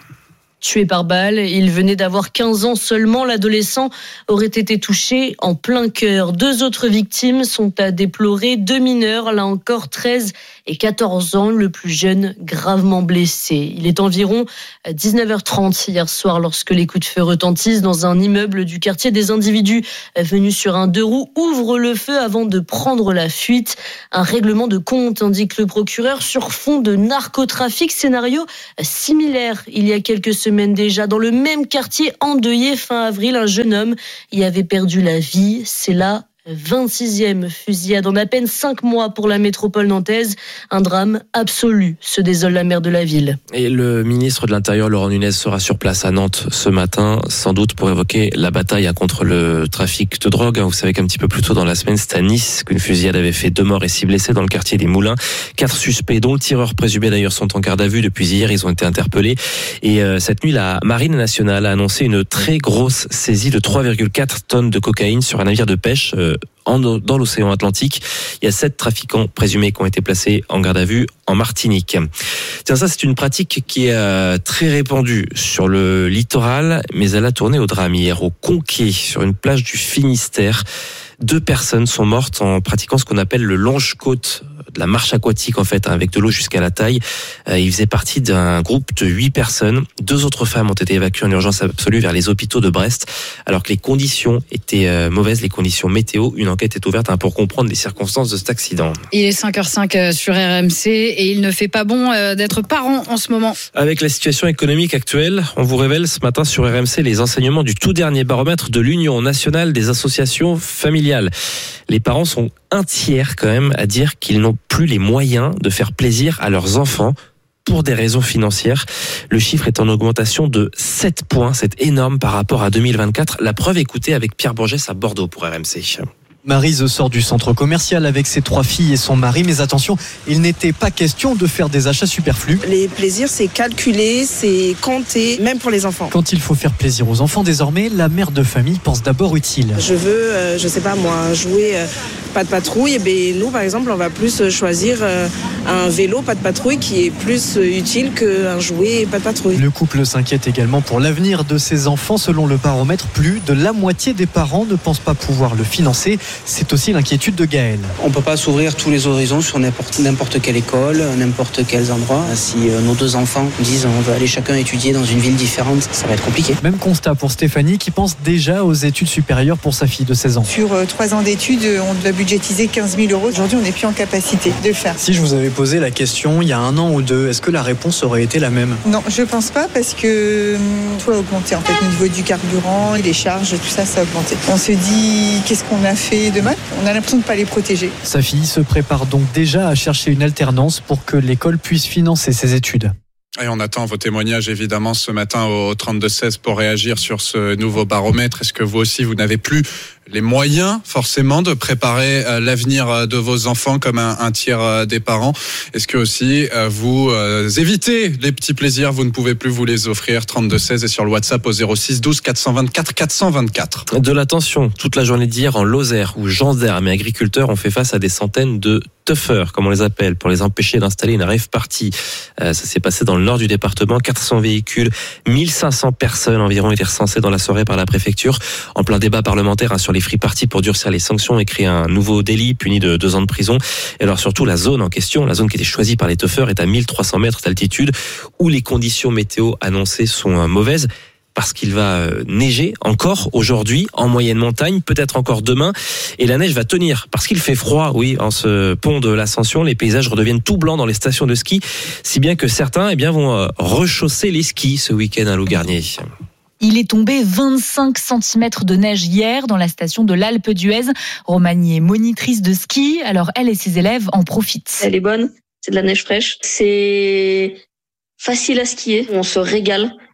Tué par balle, il venait d'avoir quinze ans seulement. L'adolescent aurait été touché en plein cœur. Deux autres victimes sont à déplorer, deux mineurs, là encore treize et quatorze ans, le plus jeune gravement blessé. Il est environ dix-neuf heures trente hier soir lorsque les coups de feu retentissent dans un immeuble du quartier. Des individus venus sur un deux roues ouvrent le feu avant de prendre la fuite. Un règlement de compte, indique le procureur, sur fond de narcotrafic. Scénario similaire il y a quelques semaines. Semaine déjà, dans le même quartier endeuillé fin avril, un jeune homme y avait perdu la vie. C'est là vingt-sixième fusillade en à peine cinq mois pour la métropole nantaise. Un drame absolu, se désole la maire de la ville. Et le ministre de l'Intérieur, Laurent Nunez, sera sur place à Nantes ce matin, sans doute pour évoquer la bataille contre le trafic de drogue. Vous savez qu'un petit peu plus tôt dans la semaine, c'est à Nice qu'une fusillade avait fait deux morts et six blessés dans le quartier des Moulins. Quatre suspects, dont le tireur présumé d'ailleurs, sont en garde à vue. Depuis hier, ils ont été interpellés. Et euh, cette nuit, la Marine nationale a annoncé une très grosse saisie de trois virgule quatre tonnes de cocaïne sur un navire de pêche euh, En, dans l'océan Atlantique. Il y a sept trafiquants présumés qui ont été placés en garde à vue en Martinique. Tiens, ça c'est une pratique qui est euh, très répandue sur le littoral, mais elle a tourné au drame hier au Conquet, sur une plage du Finistère. Deux personnes sont mortes en pratiquant ce qu'on appelle le longe-côte, de la marche aquatique en fait, avec de l'eau jusqu'à la taille. Euh, il faisait partie d'un groupe de huit personnes. Deux autres femmes ont été évacuées en urgence absolue vers les hôpitaux de Brest, alors que les conditions étaient euh, mauvaises, les conditions météo. Une enquête est ouverte hein, pour comprendre les circonstances de cet accident. Il est cinq heures cinq sur R M C et il ne fait pas bon euh, d'être parent en ce moment. Avec la situation économique actuelle, on vous révèle ce matin sur R M C les enseignements du tout dernier baromètre de l'Union nationale des associations familiales. Les parents sont un tiers quand même à dire qu'ils n'ont plus les moyens de faire plaisir à leurs enfants pour des raisons financières. Le chiffre est en augmentation de sept points, c'est énorme par rapport à deux mille vingt-quatre. La preuve, écoutez avec Pierre Bourgès à Bordeaux pour R M C. Maryse sort du centre commercial avec ses trois filles et son mari, mais attention, il n'était pas question de faire des achats superflus. Les plaisirs, c'est calculé, c'est compté, même pour les enfants. Quand il faut faire plaisir aux enfants, désormais, la mère de famille pense d'abord utile. Je veux, euh, je sais pas moi, jouer euh, pas de patrouille, et bien nous par exemple, on va plus choisir euh, un vélo pas de patrouille qui est plus utile qu'un jouet pas de patrouille. Le couple s'inquiète également pour l'avenir de ses enfants. Selon le baromètre, plus de la moitié des parents ne pensent pas pouvoir le financer. C'est aussi l'inquiétude de Gaël. On ne peut pas s'ouvrir tous les horizons sur n'importe, n'importe quelle école, n'importe quels endroits. Si nos deux enfants disent on veut aller chacun étudier dans une ville différente, ça va être compliqué. Même constat pour Stéphanie qui pense déjà aux études supérieures pour sa fille de seize ans. Sur trois ans d'études, on doit budgétiser quinze mille euros. Aujourd'hui, on n'est plus en capacité de le faire. Si je vous avais posé la question il y a un an ou deux, est-ce que la réponse aurait été la même ? Non, je ne pense pas parce que tout a augmenté en fait. Au niveau du carburant, les charges, tout ça, ça a augmenté. On se dit qu'est-ce qu'on a fait de mal ? On a l'impression de ne pas les protéger. Sa fille se prépare donc déjà à chercher une alternance pour que l'école puisse financer ses études. Et on attend vos témoignages évidemment ce matin au trente-deux seize pour réagir sur ce nouveau baromètre. Est-ce que vous aussi vous n'avez plus les moyens forcément de préparer l'avenir de vos enfants comme un, un tiers des parents? Est-ce que aussi vous euh, évitez les petits plaisirs, vous ne pouvez plus vous les offrir? Trente-deux seize et sur le WhatsApp au zéro six douze quatre cent vingt-quatre quatre cent vingt-quatre. De la tension toute la journée d'hier en Lozère où gendarmes et agriculteurs ont fait face à des centaines de tuffeurs, comme on les appelle, pour les empêcher d'installer une rave party. Euh, ça s'est passé dans le nord du département. quatre cents véhicules, mille cinq cents personnes environ étaient recensées dans la soirée par la préfecture. En plein débat parlementaire hein, sur les free parties pour durcir les sanctions et créer un nouveau délit puni de deux ans de prison. Et alors surtout la zone en question, la zone qui était choisie par les tuffeurs est à mille trois cents mètres d'altitude où les conditions météo annoncées sont mauvaises. Parce qu'il va neiger encore aujourd'hui en moyenne montagne, peut-être encore demain, et la neige va tenir parce qu'il fait froid. Oui, en ce pont de l'Ascension, les paysages redeviennent tout blancs dans les stations de ski, si bien que certains, eh bien, vont rechausser les skis ce week-end à Loup-Garnier. Il est tombé vingt-cinq centimètres de neige hier dans la station de l'Alpe d'Huez. Romagny est monitrice de ski, alors elle et ses élèves en profitent. Elle est bonne, c'est de la neige fraîche, c'est facile à skier, on se régale.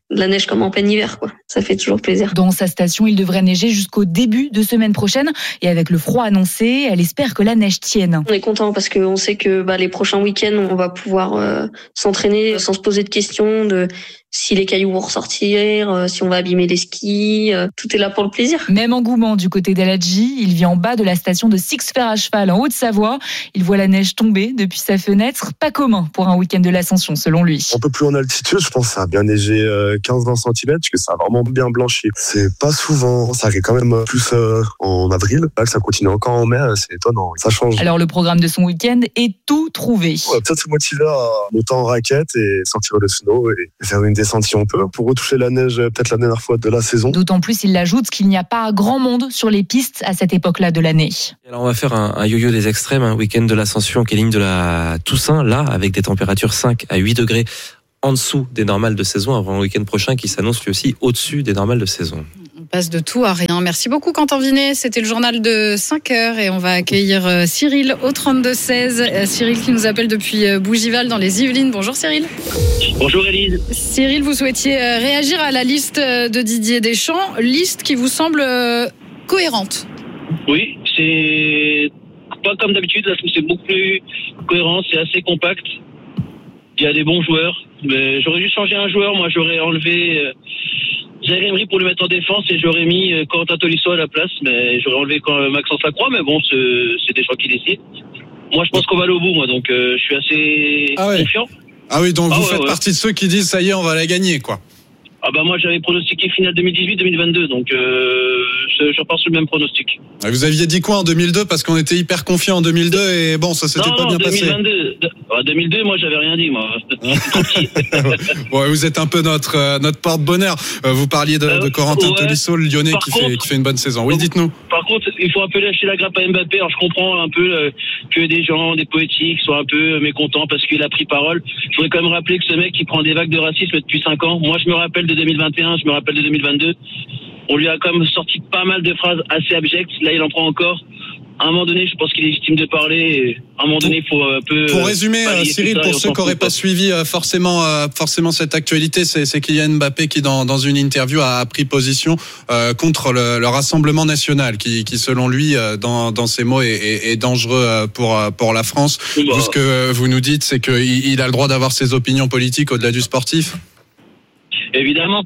de la neige comme en plein hiver, quoi. Ça fait toujours plaisir. Dans sa station, il devrait neiger jusqu'au début de semaine prochaine. Et avec le froid annoncé, elle espère que la neige tienne. On est content parce qu'on sait que bah, les prochains week-ends, on va pouvoir euh, s'entraîner sans se poser de questions de si les cailloux vont ressortir, euh, si on va abîmer les skis. Euh, tout est là pour le plaisir. Même engouement du côté d'Aladji. Il vit en bas de la station de Six-Fer à cheval en Haute-Savoie. Il voit la neige tomber depuis sa fenêtre. Pas commun pour un week-end de l'Ascension, selon lui. Un peu plus en altitude, je pense que ça a bien neigé quinze à vingt centimètres, parce que ça a vraiment bien blanchi. C'est pas souvent, ça arrive quand même plus euh, en avril. Là, que ça continue encore en mai, c'est étonnant. Ça change. Alors, le programme de son week-end est tout trouvé. On va peut-être se motiver à monter en raquette et sortir le snow et faire une descente si on peut, pour retoucher la neige peut-être la dernière fois de la saison. D'autant plus, il ajoute qu'il n'y a pas grand monde sur les pistes à cette époque-là de l'année. Alors, on va faire un, un yo-yo des extrêmes, un week-end de l'Ascension qui est ligne de la Toussaint, là, avec des températures cinq à huit degrés en dessous des normales de saison, avant le week-end prochain qui s'annonce lui aussi au-dessus des normales de saison. On passe de tout à rien. Merci beaucoup Quentin Vinet. C'était le journal de cinq heures et on va accueillir Cyril au trente-deux seize. Cyril qui nous appelle depuis Bougival dans les Yvelines. Bonjour Cyril. Bonjour Élise. Cyril, vous souhaitiez réagir à la liste de Didier Deschamps, liste qui vous semble cohérente. Oui, c'est pas comme d'habitude, là je trouve que c'est beaucoup plus cohérent, c'est assez compact. Il y a des bons joueurs, mais j'aurais dû changer un joueur. Moi, j'aurais enlevé euh, Zaire Emery pour le mettre en défense et j'aurais mis euh, Corentin Tolisso à la place, mais j'aurais enlevé euh, Maxence Lacroix, mais bon, c'est, c'est des choix qui décident. Moi, je pense qu'on va aller au bout, moi, donc euh, je suis assez ah ouais. confiant. Ah oui, donc ah vous ouais, faites ouais. partie de ceux qui disent ça y est, on va la gagner, quoi. Ah bah moi j'avais pronostiqué finale deux mille dix-huit deux mille vingt-deux, donc euh, je, je repars sur le même pronostic. Vous aviez dit quoi en deux mille deux, parce qu'on était hyper confiants en deux mille deux et bon, ça s'était non, pas non, bien deux mille vingt-deux, passé. En deux mille deux, moi j'avais rien dit, moi. Ouais, vous êtes un peu notre euh, notre porte-bonheur. Euh, vous parliez de, euh, de Corentin ouais. Tolisso, le Lyonnais qui contre, fait qui fait une bonne saison. Oui, dites-nous. Par contre, il faut un peu lâcher la grappe à Mbappé. Alors je comprends un peu euh, que des gens, des poétiques soient un peu mécontents parce qu'il a pris parole. Je voudrais quand même rappeler que ce mec qui prend des vagues de racisme depuis cinq ans. Moi, je me rappelle de deux mille vingt et un, je me rappelle de deux mille vingt-deux. On lui a quand même sorti pas mal de phrases assez abjectes. Là, il en prend encore. À un moment donné, je pense qu'il est légitime de parler. Et à un moment donné, il faut un peu. Pour résumer, Cyril, pour ceux qui n'auraient pas suivi forcément, forcément cette actualité, c'est, c'est Kylian Mbappé qui, dans, dans une interview, a pris position euh, contre le, le Rassemblement national, qui, qui selon lui, dans, dans ses mots, est, est, est dangereux pour, pour la France. Bah. Vous, ce que vous nous dites, c'est qu'il il a le droit d'avoir ses opinions politiques au-delà du sportif. Évidemment.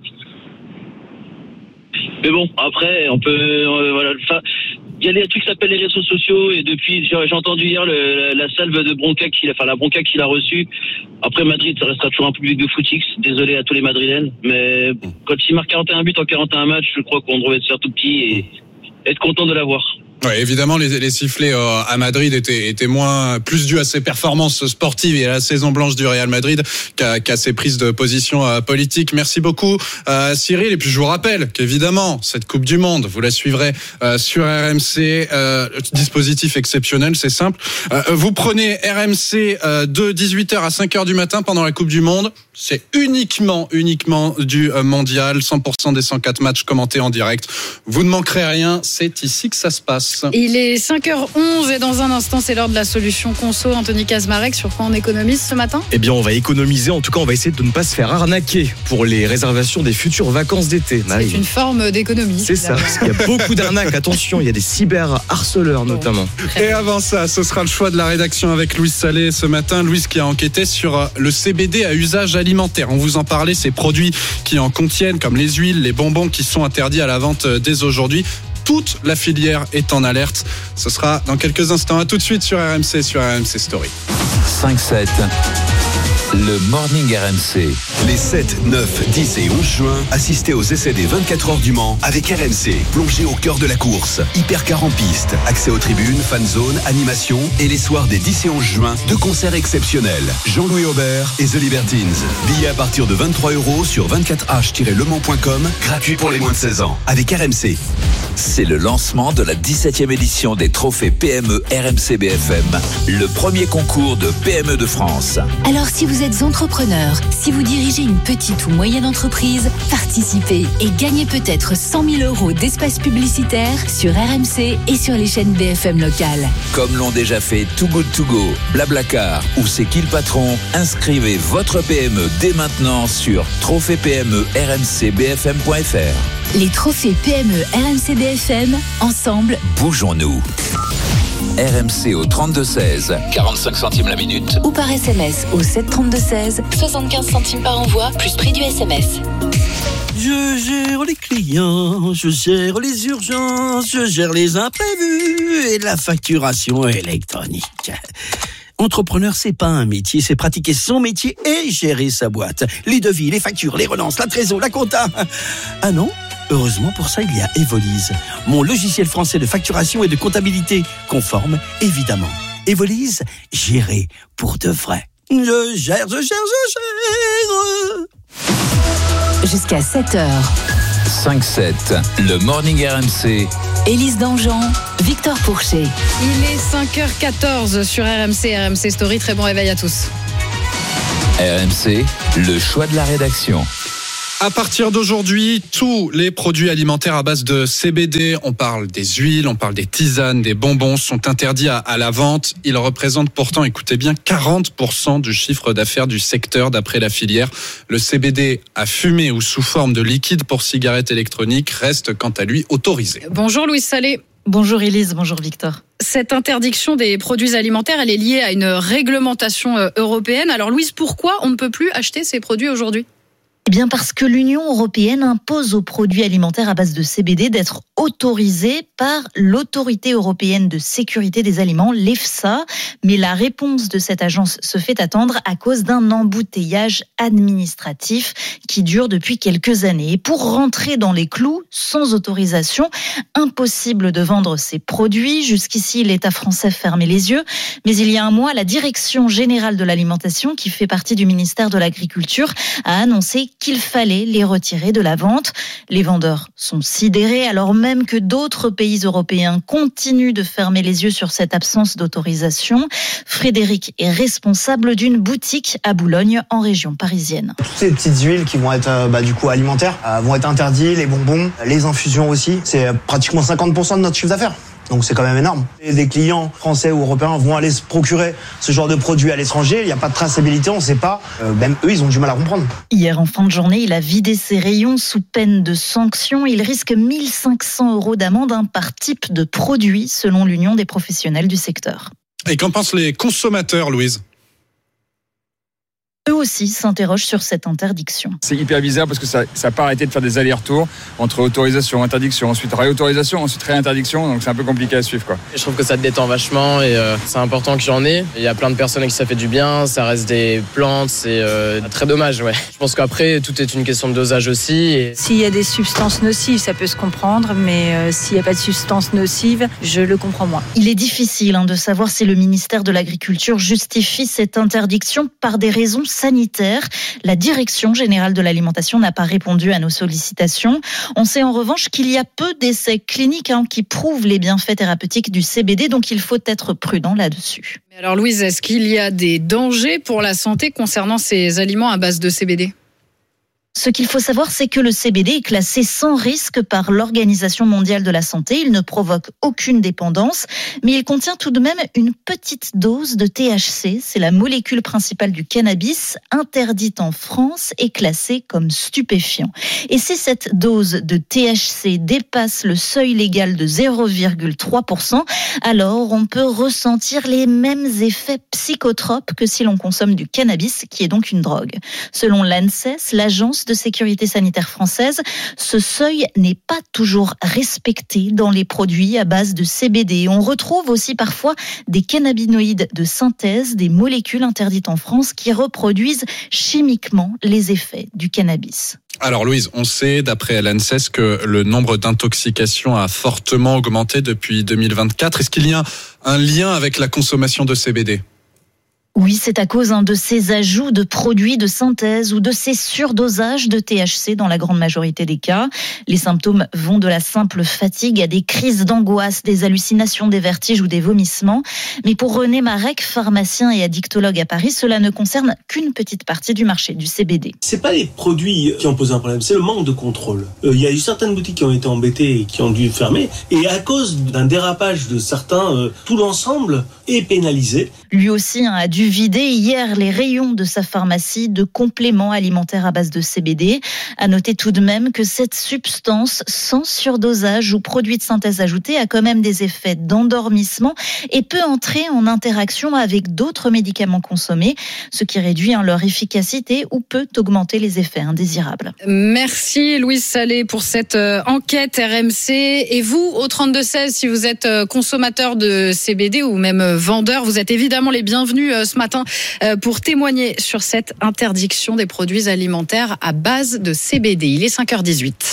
Mais bon, après, on peut, euh, voilà, enfin, il y a des trucs qui s'appellent les réseaux sociaux et depuis, j'ai, j'ai entendu hier le, la, la salve de bronca qu'il a, enfin la bronca qu'il a reçue. Après Madrid, ça restera toujours un public de footix. Désolé à tous les Madrilènes, mais quand il marque quarante et un buts en quarante et un matchs, je crois qu'on devrait se faire tout petit et être content de l'avoir. Ouais, évidemment, les, les sifflets euh, à Madrid étaient, étaient moins, plus dus à ses performances sportives et à la saison blanche du Real Madrid qu'à, qu'à ses prises de position euh, politiques. Merci beaucoup, euh, Cyril. Et puis, je vous rappelle qu'évidemment, cette Coupe du Monde, vous la suivrez euh, sur R M C. Euh, dispositif exceptionnel, c'est simple. Euh, vous prenez R M C euh, de dix-huit heures à cinq heures du matin pendant la Coupe du Monde. C'est uniquement, uniquement du euh, mondial. cent pour cent des cent quatre matchs commentés en direct. Vous ne manquerez rien. C'est ici que ça se passe. Il est cinq heures onze et dans un instant, c'est l'heure de la solution conso. Anthony Kazmarek, sur quoi on économise ce matin ? Eh bien, on va économiser. En tout cas, on va essayer de ne pas se faire arnaquer pour les réservations des futures vacances d'été. C'est Marie. Une forme d'économie. C'est ça, parce qu'il y a beaucoup d'arnaques. Attention, il y a des cyber-harceleurs bon. notamment. Et avant ça, ce sera le choix de la rédaction avec Louise Salé ce matin. Louise qui a enquêté sur le C B D à usage alimentaire. On vous en parlait, ces produits qui en contiennent, comme les huiles, les bonbons, qui sont interdits à la vente dès aujourd'hui. Toute la filière est en alerte. Ce sera dans quelques instants. À tout de suite sur R M C, sur R M C Story. cinq sept, le Morning R M C. Les sept, neuf, dix et onze juin, assistez aux essais des vingt-quatre heures du Mans avec R M C. Plongez au cœur de la course. Hypercar en piste, accès aux tribunes, fan zone, animation et les soirs des dix et onze juin, deux concerts exceptionnels. Jean-Louis Aubert et The Libertines. Billets à partir de vingt-trois euros sur vingt-quatre h tiret le mans point com, gratuit pour les moins de seize ans. Avec R M C. C'est le lancement de la dix-septième édition des trophées P M E R M C B F M, le premier concours de P M E de France. Alors si vous êtes entrepreneur, si vous dirigez une petite ou moyenne entreprise, participez et gagnez peut-être cent mille euros d'espace publicitaire sur R M C et sur les chaînes B F M locales. Comme l'ont déjà fait Too Good To Go, Blablacar ou C'est qui le patron, inscrivez votre P M E dès maintenant sur trophée P M E R M C B F M point F R. Les trophées P M E R M C B F M, ensemble, bougeons-nous. R M C au trente-deux seize, quarante-cinq centimes la minute. Ou par S M S au sept trente-deux seize, soixante-quinze centimes par envoi, plus prix du S M S. Je gère les clients, je gère les urgences, je gère les imprévus et la facturation électronique. Entrepreneur, c'est pas un métier, c'est pratiquer son métier et gérer sa boîte. Les devis, les factures, les relances, la trésor, la compta. Ah non ? Heureusement, pour ça, il y a Evolise, mon logiciel français de facturation et de comptabilité, conforme, évidemment. Evolise, gérer pour de vrai. Je gère, je gère, je gère. Jusqu'à sept heures. cinq sept, le Morning R M C. Élise Dangean, Victor Pourchet. Il est cinq heures quatorze sur R M C, R M C Story. Très bon réveil à tous. R M C, le choix de la rédaction. À partir d'aujourd'hui, tous les produits alimentaires à base de C B D, on parle des huiles, on parle des tisanes, des bonbons, sont interdits à, à la vente. Ils représentent pourtant, écoutez bien, quarante pour cent du chiffre d'affaires du secteur d'après la filière. Le C B D à fumer ou sous forme de liquide pour cigarettes électroniques reste quant à lui autorisé. Bonjour Louise Salé. Bonjour Élise, bonjour Victor. Cette interdiction des produits alimentaires, elle est liée à une réglementation européenne. Alors Louise, pourquoi on ne peut plus acheter ces produits aujourd'hui ? Eh bien parce que l'Union européenne impose aux produits alimentaires à base de C B D d'être autorisés par l'Autorité européenne de sécurité des aliments, l'EFSA. Mais la réponse de cette agence se fait attendre à cause d'un embouteillage administratif qui dure depuis quelques années. Et pour rentrer dans les clous, sans autorisation, impossible de vendre ces produits. Jusqu'ici, l'État français fermait les yeux. Mais il y a un mois, la Direction générale de l'alimentation, qui fait partie du ministère de l'Agriculture, a annoncé qu'il fallait les retirer de la vente. Les vendeurs sont sidérés alors même que d'autres pays européens continuent de fermer les yeux sur cette absence d'autorisation. Frédéric est responsable d'une boutique à Boulogne, en région parisienne. Toutes ces petites huiles qui vont être bah, du coup alimentaires euh, vont être interdites, les bonbons, les infusions aussi. C'est pratiquement cinquante pour cent de notre chiffre d'affaires. Donc c'est quand même énorme. Et des clients français ou européens vont aller se procurer ce genre de produits à l'étranger. Il n'y a pas de traçabilité, on ne sait pas. Euh, même eux, ils ont du mal à comprendre. Hier, en fin de journée, il a vidé ses rayons sous peine de sanction. Il risque mille cinq cents euros d'amende hein, par type de produit, selon l'Union des professionnels du secteur. Et qu'en pensent les consommateurs, Louise ? Eux aussi s'interrogent sur cette interdiction. C'est hyper bizarre parce que ça n'a pas arrêté de faire des allers-retours entre autorisation, interdiction, ensuite réautorisation, ensuite réinterdiction, donc c'est un peu compliqué à suivre, quoi. Je trouve que ça te détend vachement et euh, c'est important que j'en ai. Il y a plein de personnes à qui ça fait du bien, ça reste des plantes, c'est euh, très dommage, ouais. Je pense qu'après, tout est une question de dosage aussi. Et... S'il y a des substances nocives, ça peut se comprendre, mais euh, s'il n'y a pas de substances nocives, je le comprends moins. Il est difficile hein, de savoir si le ministère de l'Agriculture justifie cette interdiction par des raisons sanitaire. La Direction générale de l'alimentation n'a pas répondu à nos sollicitations. On sait en revanche qu'il y a peu d'essais cliniques hein, qui prouvent les bienfaits thérapeutiques du C B D, donc il faut être prudent là-dessus. Mais alors Louise, est-ce qu'il y a des dangers pour la santé concernant ces aliments à base de C B D ? Ce qu'il faut savoir, c'est que le C B D est classé sans risque par l'Organisation mondiale de la santé. Il ne provoque aucune dépendance, mais il contient tout de même une petite dose de T H C. C'est la molécule principale du cannabis, interdite en France et classée comme stupéfiant. Et si cette dose de T H C dépasse le seuil légal de zéro virgule trois pour cent, alors on peut ressentir les mêmes effets psychotropes que si l'on consomme du cannabis, qui est donc une drogue. Selon l'ANSES, l'agence de sécurité sanitaire française, ce seuil n'est pas toujours respecté dans les produits à base de C B D. On retrouve aussi parfois des cannabinoïdes de synthèse, des molécules interdites en France qui reproduisent chimiquement les effets du cannabis. Alors Louise, on sait d'après l'ANSES que le nombre d'intoxications a fortement augmenté depuis deux mille vingt-quatre. Est-ce qu'il y a un lien avec la consommation de C B D ? Oui, c'est à cause hein, de ces ajouts de produits de synthèse ou de ces surdosages de T H C dans la grande majorité des cas. Les symptômes vont de la simple fatigue à des crises d'angoisse, des hallucinations, des vertiges ou des vomissements. Mais pour René Marek, pharmacien et addictologue à Paris, cela ne concerne qu'une petite partie du marché du C B D. C'est pas les produits qui ont posé un problème, c'est le manque de contrôle. Euh, il y a eu certaines boutiques qui ont été embêtées et qui ont dû fermer. Et à cause d'un dérapage de certains, euh, tout l'ensemble est pénalisé. Lui aussi hein, a dû vider hier les rayons de sa pharmacie de compléments alimentaires à base de C B D. À noter tout de même que cette substance sans surdosage ou produit de synthèse ajouté a quand même des effets d'endormissement et peut entrer en interaction avec d'autres médicaments consommés, ce qui réduit hein, leur efficacité ou peut augmenter les effets indésirables. Merci Louise Salé pour cette euh, enquête R M C. Et vous, au trente-deux seize, si vous êtes euh, consommateur de C B D ou même euh, vendeur, vous êtes évidemment les bienvenus euh, ce matin euh, pour témoigner sur cette interdiction des produits alimentaires à base de C B D. Il est cinq heures dix-huit.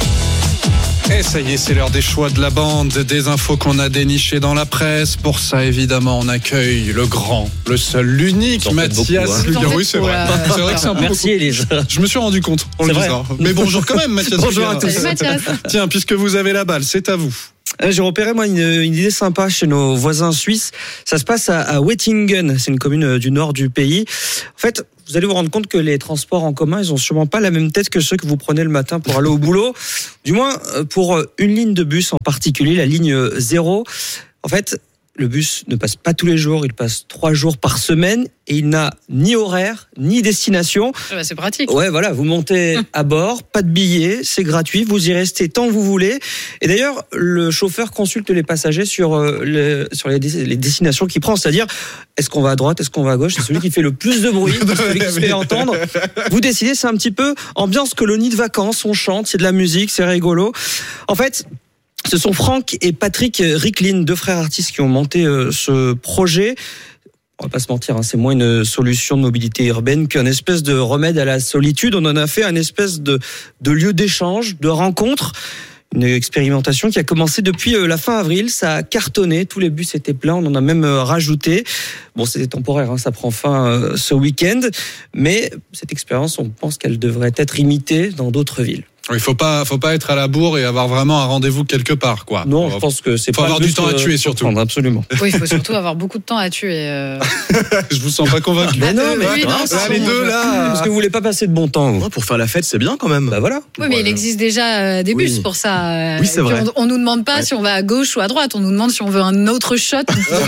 Et ça y est, c'est l'heure des choix de la bande, des infos qu'on a dénichées dans la presse. Pour ça, évidemment, on accueille le grand, le seul, l'unique Mathias beaucoup, hein. Oui, c'est vrai. C'est vrai que c'est un peu Merci, Élise. Je me suis rendu compte en le disant. Mais bonjour quand même, Mathias. Bonjour à tous. Salut Mathias. Tiens, puisque vous avez la balle, c'est à vous. J'ai repéré moi une, une idée sympa chez nos voisins suisses. Ça se passe à, à Wettingen, c'est une commune du nord du pays. En fait, vous allez vous rendre compte que les transports en commun, ils ont sûrement pas la même tête que ceux que vous prenez le matin pour aller au boulot. Du moins, pour une ligne de bus en particulier, la ligne zéro. En fait, le bus ne passe pas tous les jours, il passe trois jours par semaine et il n'a ni horaire, ni destination. Ah bah c'est pratique. Ouais, voilà, vous montez à bord, pas de billets, c'est gratuit, vous y restez tant que vous voulez. Et d'ailleurs, le chauffeur consulte les passagers sur, euh, le, sur les, les destinations qu'il prend, c'est-à-dire est-ce qu'on va à droite, est-ce qu'on va à gauche, c'est celui qui fait le plus de bruit, c'est celui qui se fait entendre. Vous décidez, c'est un petit peu ambiance colonie de vacances, on chante, c'est de la musique, c'est rigolo. En fait, ce sont Franck et Patrick Ricklin, deux frères artistes qui ont monté euh, ce projet. On va pas se mentir, hein, c'est moins une solution de mobilité urbaine qu'un espèce de remède à la solitude. On en a fait un espèce de, de lieu d'échange, de rencontre. Une expérimentation qui a commencé depuis la fin avril. Ça a cartonné, tous les bus étaient pleins, on en a même rajouté. Bon, c'était temporaire, hein, ça prend fin euh, ce week-end. Mais cette expérience, on pense qu'elle devrait être imitée dans d'autres villes. Il faut pas, faut pas être à la bourre et avoir vraiment un rendez-vous quelque part, quoi. Non, je pense que c'est faut pas avoir du temps à tuer surtout. Prendre, absolument. Oui, il faut surtout avoir beaucoup de temps à tuer. Euh... Je vous sens pas convaincu. Mais non, mais oui, non, là, les deux là. Parce que vous voulez pas passer de bon temps. Ouais, pour faire la fête, c'est bien quand même. Bah voilà. Oui, mais il existe déjà euh, des bus Oui. pour ça. Oui, c'est vrai. On, on nous demande pas Ouais. si on va à gauche ou à droite. On nous demande si on veut un autre shot.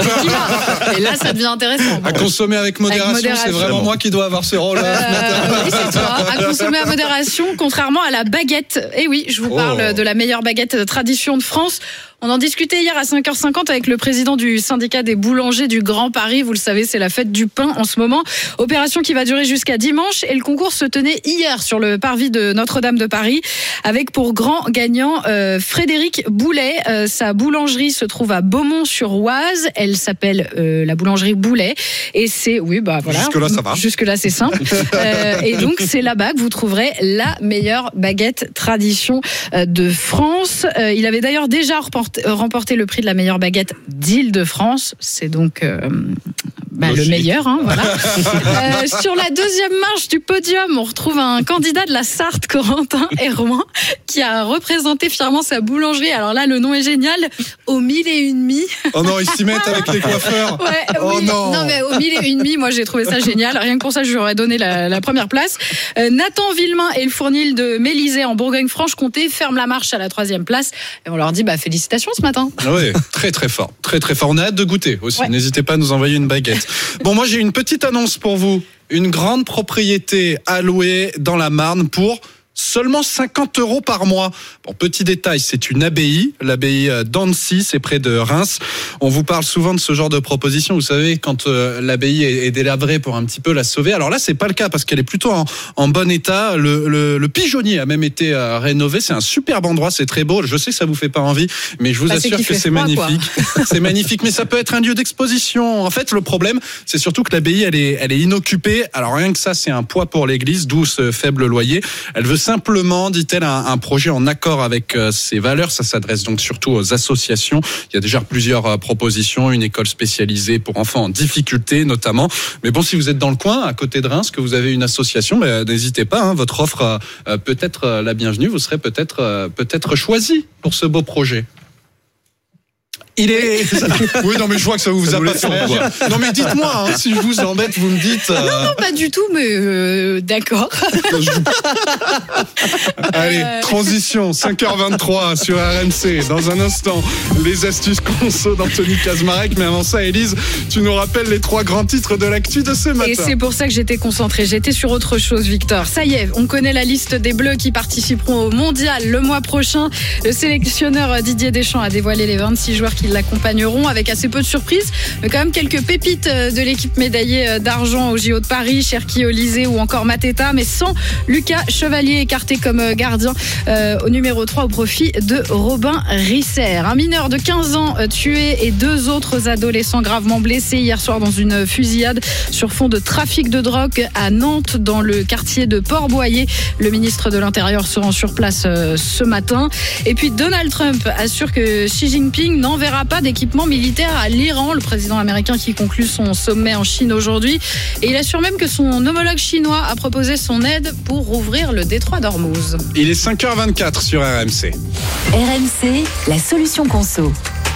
Et là, ça devient intéressant. Bon. À consommer avec modération, Avec modération. c'est vraiment moi qui dois avoir ce rôle-là. Euh, oui, c'est toi. À consommer à modération, contrairement à la baguette. Et oui, je vous parle Oh. de la meilleure baguette de tradition de France. On en discutait hier à cinq heures cinquante avec le président du syndicat des boulangers du Grand Paris. Vous le savez, c'est la fête du pain en ce moment. Opération qui va durer jusqu'à dimanche. Et le concours se tenait hier sur le parvis de Notre-Dame de Paris avec pour grand gagnant euh, Frédéric Boulet. Euh, sa boulangerie se trouve à Beaumont-sur-Oise. Elle s'appelle euh, la boulangerie Boulet. Et c'est, oui, bah voilà. Jusque-là, ça va. Jusque-là, c'est simple. euh, et donc, c'est là-bas que vous trouverez la meilleure baguette tradition euh, de France. Euh, il avait d'ailleurs déjà remporté remporté le prix de la meilleure baguette d'Île-de-France. C'est donc euh, bah, le meilleur. Hein, voilà. euh, sur la deuxième marche du podium, on retrouve un candidat de la Sarthe, Corentin Herman, qui a représenté fièrement sa boulangerie. Alors là, le nom est génial. Au mille et une mi. Oh non, ils s'y mettent avec les coiffeurs. Ouais, oh oui. non. Non, mais au mille et une mi, moi j'ai trouvé ça génial. Rien que pour ça, je lui aurais donné la, la première place. Euh, Nathan Villemain et le Fournil de Mélisée en Bourgogne-Franche-Comté ferment la marche à la troisième place. Et on leur dit bah, félicitations ce matin. Oui, très très fort, très très fort. On a hâte de goûter aussi. Ouais. N'hésitez pas à nous envoyer une baguette. Bon, moi j'ai une petite annonce pour vous. Une grande propriété à louer dans la Marne pour seulement cinquante euros par mois. Bon, petit détail, c'est une abbaye, l'abbaye d'Annecy, c'est près de Reims. On vous parle souvent de ce genre de proposition. Vous savez, quand euh, l'abbaye est, est délabrée pour un petit peu la sauver. Alors là, c'est pas le cas parce qu'elle est plutôt en, en bon état. Le, le, le pigeonnier a même été euh, rénové. C'est un superbe endroit, c'est très beau. Je sais que ça vous fait pas envie, mais je vous Bah, assure c'est que c'est froid, magnifique. C'est magnifique, mais ça peut être un lieu d'exposition. En fait, le problème, c'est surtout que l'abbaye, elle est, elle est inoccupée. Alors rien que ça, c'est un poids pour l'église, d'où ce faible loyer. Elle veut simplement, dit-elle, un, un projet en accord avec euh, ses valeurs. Ça s'adresse donc surtout aux associations. Il y a déjà plusieurs euh, propositions, une école spécialisée pour enfants en difficulté notamment. Mais bon, si vous êtes dans le coin, à côté de Reims, que vous avez une association, bah, n'hésitez pas, hein, votre offre euh, peut être euh, la bienvenue. Vous serez peut-être euh, peut-être choisi pour ce beau projet. Il est. Oui, non, mais je vois que ça vous, vous a pas fait réagir. Non, mais dites-moi, hein, si je vous embête, vous me dites. Euh... Non, non, pas du tout, mais euh, d'accord. Allez, transition, cinq heures vingt-trois sur R M C. Dans un instant, les astuces conso d'Anthony Kazmarek. Mais avant ça, Élise, tu nous rappelles les trois grands titres de l'actu de ce matin. Et c'est pour ça que j'étais concentrée. J'étais sur autre chose, Victor. Ça y est, on connaît la liste des Bleus qui participeront au Mondial le mois prochain. Le sélectionneur Didier Deschamps a dévoilé les vingt-six joueurs qui l'accompagneront, avec assez peu de surprises, mais quand même quelques pépites de l'équipe médaillée d'argent au J O de Paris, Cherki Olysée ou encore Mateta, mais sans Lucas Chevalier, écarté comme gardien euh, au numéro trois au profit de Robin Risser. Un mineur de quinze ans tué et deux autres adolescents gravement blessés hier soir dans une fusillade sur fond de trafic de drogue à Nantes, dans le quartier de Port-Boyer. Le ministre de l'Intérieur se rend sur place euh, ce matin. Et puis Donald Trump assure que Xi Jinping n'enverra pas d'équipement militaire à l'Iran, le président américain qui conclut son sommet en Chine aujourd'hui. Et il assure même que son homologue chinois a proposé son aide pour rouvrir le détroit d'Ormuz. Il est cinq heures vingt-quatre sur R M C. R M C, la solution conso.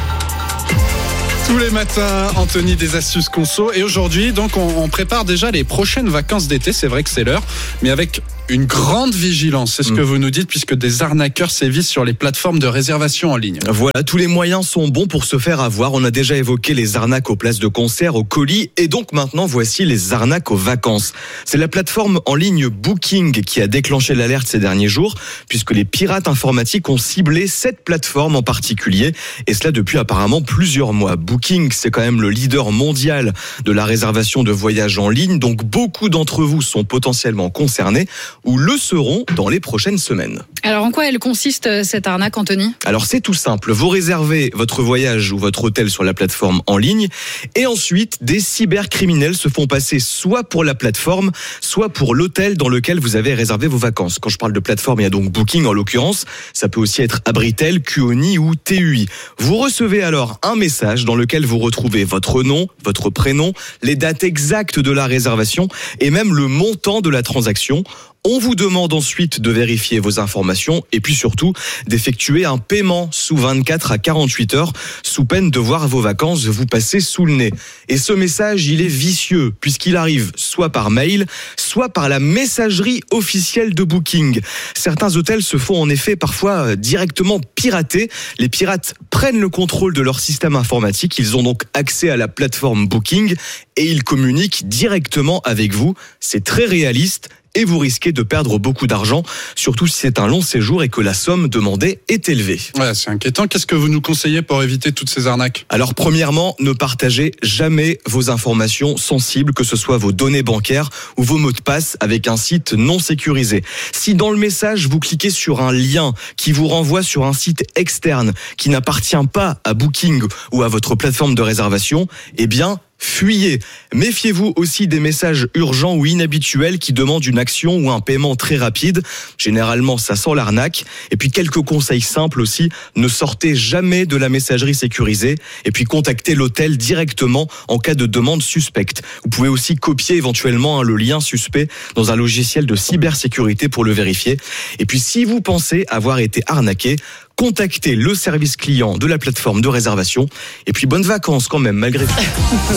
Tous les matins, Anthony des astuces conso. Et aujourd'hui, donc, on, on prépare déjà les prochaines vacances d'été. C'est vrai que c'est l'heure, mais avec une grande vigilance. C'est ce mmh. que vous nous dites, puisque des arnaqueurs sévissent sur les plateformes de réservation en ligne. Voilà, tous les moyens sont bons pour se faire avoir. On a déjà évoqué les arnaques aux places de concert, aux colis, et donc maintenant, voici les arnaques aux vacances. C'est la plateforme en ligne Booking qui a déclenché l'alerte ces derniers jours, puisque les pirates informatiques ont ciblé cette plateforme en particulier, et cela depuis apparemment plusieurs mois. Booking, c'est quand même le leader mondial de la réservation de voyages en ligne, donc beaucoup d'entre vous sont potentiellement concernés ou le seront dans les prochaines semaines. Alors en quoi elle consiste cette arnaque, Anthony ? Alors c'est tout simple, vous réservez votre voyage ou votre hôtel sur la plateforme en ligne et ensuite des cybercriminels se font passer soit pour la plateforme, soit pour l'hôtel dans lequel vous avez réservé vos vacances. Quand je parle de plateforme, il y a donc Booking en l'occurrence, ça peut aussi être Abritel, Kuoni ou T U I. Vous recevez alors un message dans lequel vous retrouvez votre nom, votre prénom, les dates exactes de la réservation et même le montant de la transaction. On vous demande ensuite de vérifier vos informations et puis surtout d'effectuer un paiement sous vingt-quatre à quarante-huit heures sous peine de voir vos vacances vous passer sous le nez. Et ce message, il est vicieux puisqu'il arrive soit par mail, soit par la messagerie officielle de Booking. Certains hôtels se font en effet parfois directement pirater. Les pirates prennent le contrôle de leur système informatique. Ils ont donc accès à la plateforme Booking et ils communiquent directement avec vous. C'est très réaliste. Et vous risquez de perdre beaucoup d'argent, surtout si c'est un long séjour et que la somme demandée est élevée. Ouais, c'est inquiétant. Qu'est-ce que vous nous conseillez pour éviter toutes ces arnaques ? Alors, premièrement, ne partagez jamais vos informations sensibles, que ce soit vos données bancaires ou vos mots de passe avec un site non sécurisé. Si dans le message, vous cliquez sur un lien qui vous renvoie sur un site externe qui n'appartient pas à Booking ou à votre plateforme de réservation, eh bien, fuyez. Méfiez-vous aussi des messages urgents ou inhabituels qui demandent une action ou un paiement très rapide. Généralement, ça sent l'arnaque. Et puis, quelques conseils simples aussi. Ne sortez jamais de la messagerie sécurisée. Et puis, contactez l'hôtel directement en cas de demande suspecte. Vous pouvez aussi copier éventuellement le lien suspect dans un logiciel de cybersécurité pour le vérifier. Et puis, si vous pensez avoir été arnaqué, contactez le service client de la plateforme de réservation. Et puis, bonnes vacances quand même, malgré tout.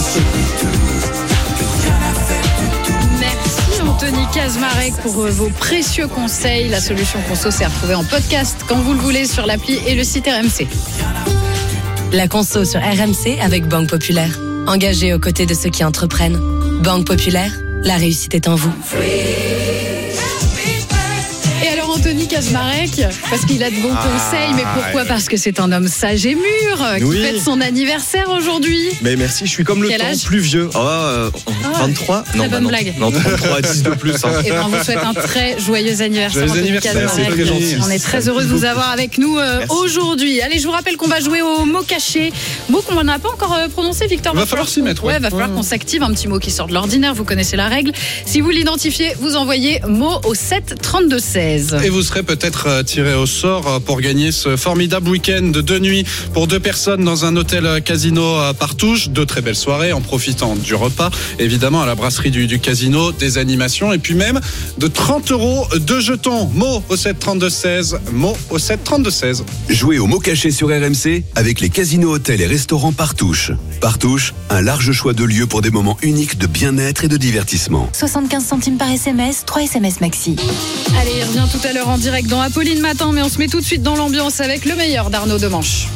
Merci Anthony Kazmarek pour vos précieux conseils. La solution conso s'est retrouvée en podcast quand vous le voulez sur l'appli et le site R M C. La conso sur R M C avec Banque Populaire. Engagée aux côtés de ceux qui entreprennent. Banque Populaire, la réussite est en vous. Et alors Anthony Kaczmarek, parce qu'il a de bons Ah, conseils. Mais pourquoi? ouais. Parce que c'est un homme sage et mûr qui Oui. fête son anniversaire aujourd'hui. Mais merci, je suis comme le Quel temps, âge plus vieux. Oh, euh, vingt-trois très Non, bonne bah non. blague. Non, trente-trois, dix de plus. Hein. Et ben, on vous souhaite un très joyeux anniversaire. Joyeux Anthony anniversaire, Kaczmarek. c'est très gentil. On est très heureux de vous avoir avec nous euh, aujourd'hui. Allez, je vous rappelle qu'on va jouer au mot caché. Mot qu'on n'a pas encore euh, prononcé, Victor. Va falloir s'y mettre, ouais. Ouais, va falloir qu'on s'active. Un petit mot qui sort de l'ordinaire. Vous connaissez la règle. Si vous l'identifiez, vous envoyez mot au sept trente-deux seize. Et vous serez peut-être euh, tiré au sort euh, pour gagner ce formidable week-end de deux nuits pour deux personnes dans un hôtel euh, casino à Partouche. Deux très belles soirées en profitant du repas, évidemment à la brasserie du, du casino, des animations et puis même de trente euros de jetons. Mot au sept trente-deux seize, mot au sept trente-deux seize. Jouez au mot caché sur R M C avec les casinos, hôtels et restaurants Partouche. Partouche, un large choix de lieux pour des moments uniques de bien-être et de divertissement. soixante-quinze centimes par S M S, trois S M S maxi. Allez, il revient tout à l'heure en direct dans Apolline Matin, mais on se met tout de suite dans l'ambiance avec le meilleur d'Arnaud Demanche.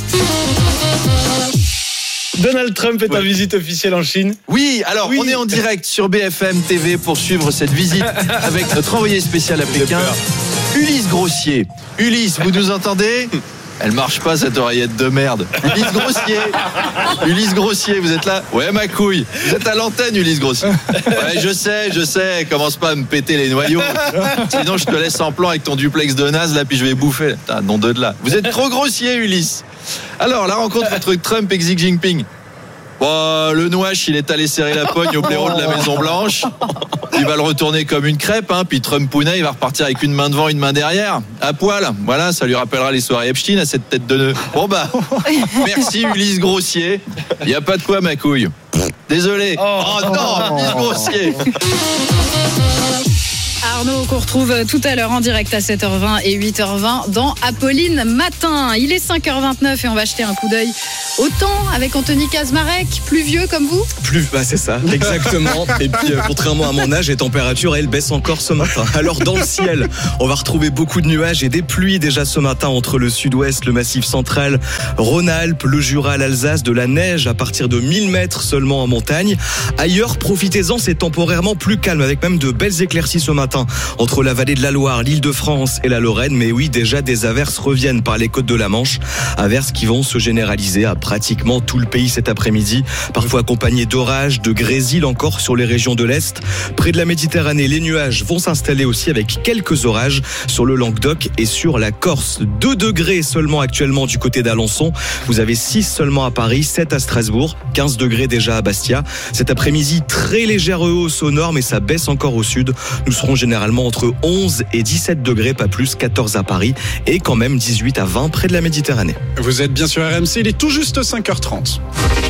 Donald Trump est en visite officielle en Chine. Oui, alors on est en direct sur B F M T V pour suivre cette visite avec notre envoyé spécial à Pékin, Ulysse Grossier. Ulysse, vous nous entendez ? Elle marche pas cette oreillette de merde. Ulysse Grossier. Ulysse Grossier, vous êtes là ? Ouais, ma couille. Vous êtes à l'antenne, Ulysse Grossier. Ouais, je sais, je sais. Commence pas à me péter les noyaux. Sinon, je te laisse en plan avec ton duplex de naze, là, puis je vais bouffer. Putain, nom de là. Vous êtes trop grossier, Ulysse. Alors, la rencontre entre Trump et Xi Jinping. Bon, le Nouache, il est allé serrer la pogne au blaireau de la Maison Blanche. Il va le retourner comme une crêpe, hein. Puis Trump Pounet, il va repartir avec une main devant, une main derrière, à poil. Voilà, ça lui rappellera les soirées Epstein à cette tête de nœud. Bon bah, merci Ulysse Grossier. Il y a pas de quoi, ma couille. Désolé. Oh non, Ulysse Grossier. Arnaud, qu'on retrouve tout à l'heure en direct à sept heures vingt et huit heures vingt dans Apolline Matin. Il est cinq heures vingt-neuf et on va jeter un coup d'œil au temps avec Anthony Kaczmarek, pluvieux comme vous. Plus, bah c'est ça, exactement. Et puis, euh, contrairement à mon âge, les températures, elles baissent encore ce matin. Alors, dans le ciel, on va retrouver beaucoup de nuages et des pluies déjà ce matin entre le sud-ouest, le massif central, Rhône-Alpes, le Jura, l'Alsace, de la neige à partir de mille mètres seulement en montagne. Ailleurs, profitez-en, c'est temporairement plus calme avec même de belles éclaircies ce matin entre la vallée de la Loire, l'Île-de-France et la Lorraine. Mais oui, déjà des averses reviennent par les côtes de la Manche. Averses qui vont se généraliser à pratiquement tout le pays cet après-midi, parfois accompagnées d'orages, de grésil encore sur les régions de l'Est. Près de la Méditerranée, les nuages vont s'installer aussi avec quelques orages sur le Languedoc et sur la Corse. deux degrés seulement actuellement du côté d'Alençon. Vous avez six seulement à Paris, sept à Strasbourg, quinze degrés déjà à Bastia. Cet après-midi, très légère hausse au nord, mais ça baisse encore au sud. Nous serons généralement entre onze et dix-sept degrés, pas plus, quatorze à Paris et quand même dix-huit à vingt près de la Méditerranée. Vous êtes bien sur R M C, il est tout juste cinq heures trente.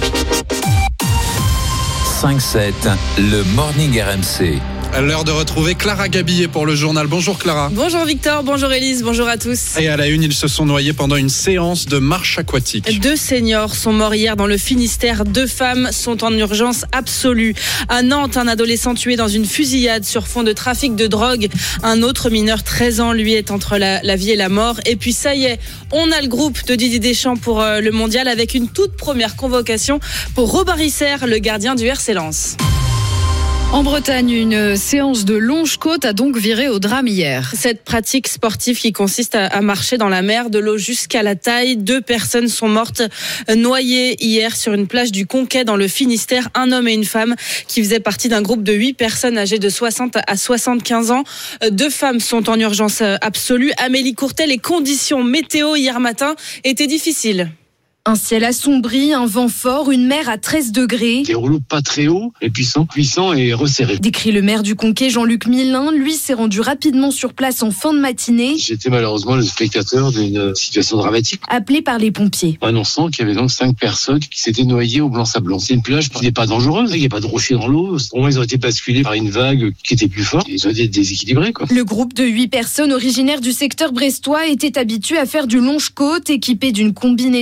cinq sept, le Morning R M C. À l'heure de retrouver Clara Gabillet pour le journal. Bonjour Clara. Bonjour Victor, bonjour Élise, bonjour à tous. Et à la une, ils se sont noyés pendant une séance de marche aquatique. Deux seniors sont morts hier dans le Finistère. Deux femmes sont en urgence absolue. À Nantes, un adolescent tué dans une fusillade sur fond de trafic de drogue. Un autre mineur, treize ans, lui, est entre la, la vie et la mort. Et puis ça y est, on a le groupe de Didier Deschamps pour euh, le mondial avec une toute première convocation pour Robin Risser, le gardien du R C Lens. En Bretagne, une séance de longe-côte a donc viré au drame hier. Cette pratique sportive qui consiste à marcher dans la mer de l'eau jusqu'à la taille. Deux personnes sont mortes noyées hier sur une plage du Conquet dans le Finistère. Un homme et une femme qui faisaient partie d'un groupe de huit personnes âgées de soixante à soixante-quinze ans. Deux femmes sont en urgence absolue. Amélie Courtet, les conditions météo hier matin étaient difficiles. Un ciel assombri, un vent fort, une mer à treize degrés. Des rouleaux pas très hauts et puissants, puissants et resserrés. Décrit le maire du Conquet, Jean-Luc Millin. Lui s'est rendu rapidement sur place en fin de matinée. J'étais malheureusement le spectateur d'une situation dramatique. Appelé par les pompiers. Annonçant qu'il y avait donc cinq personnes qui s'étaient noyées au Blanc-Sablon. C'est une plage qui n'est pas dangereuse, il n'y a pas de rochers dans l'eau. Au moins ils ont été basculés par une vague qui était plus forte. Ils ont été déséquilibrés, quoi. Le groupe de huit personnes originaires du secteur brestois était habitué à faire du longe-côte, équipé d'une combinaison,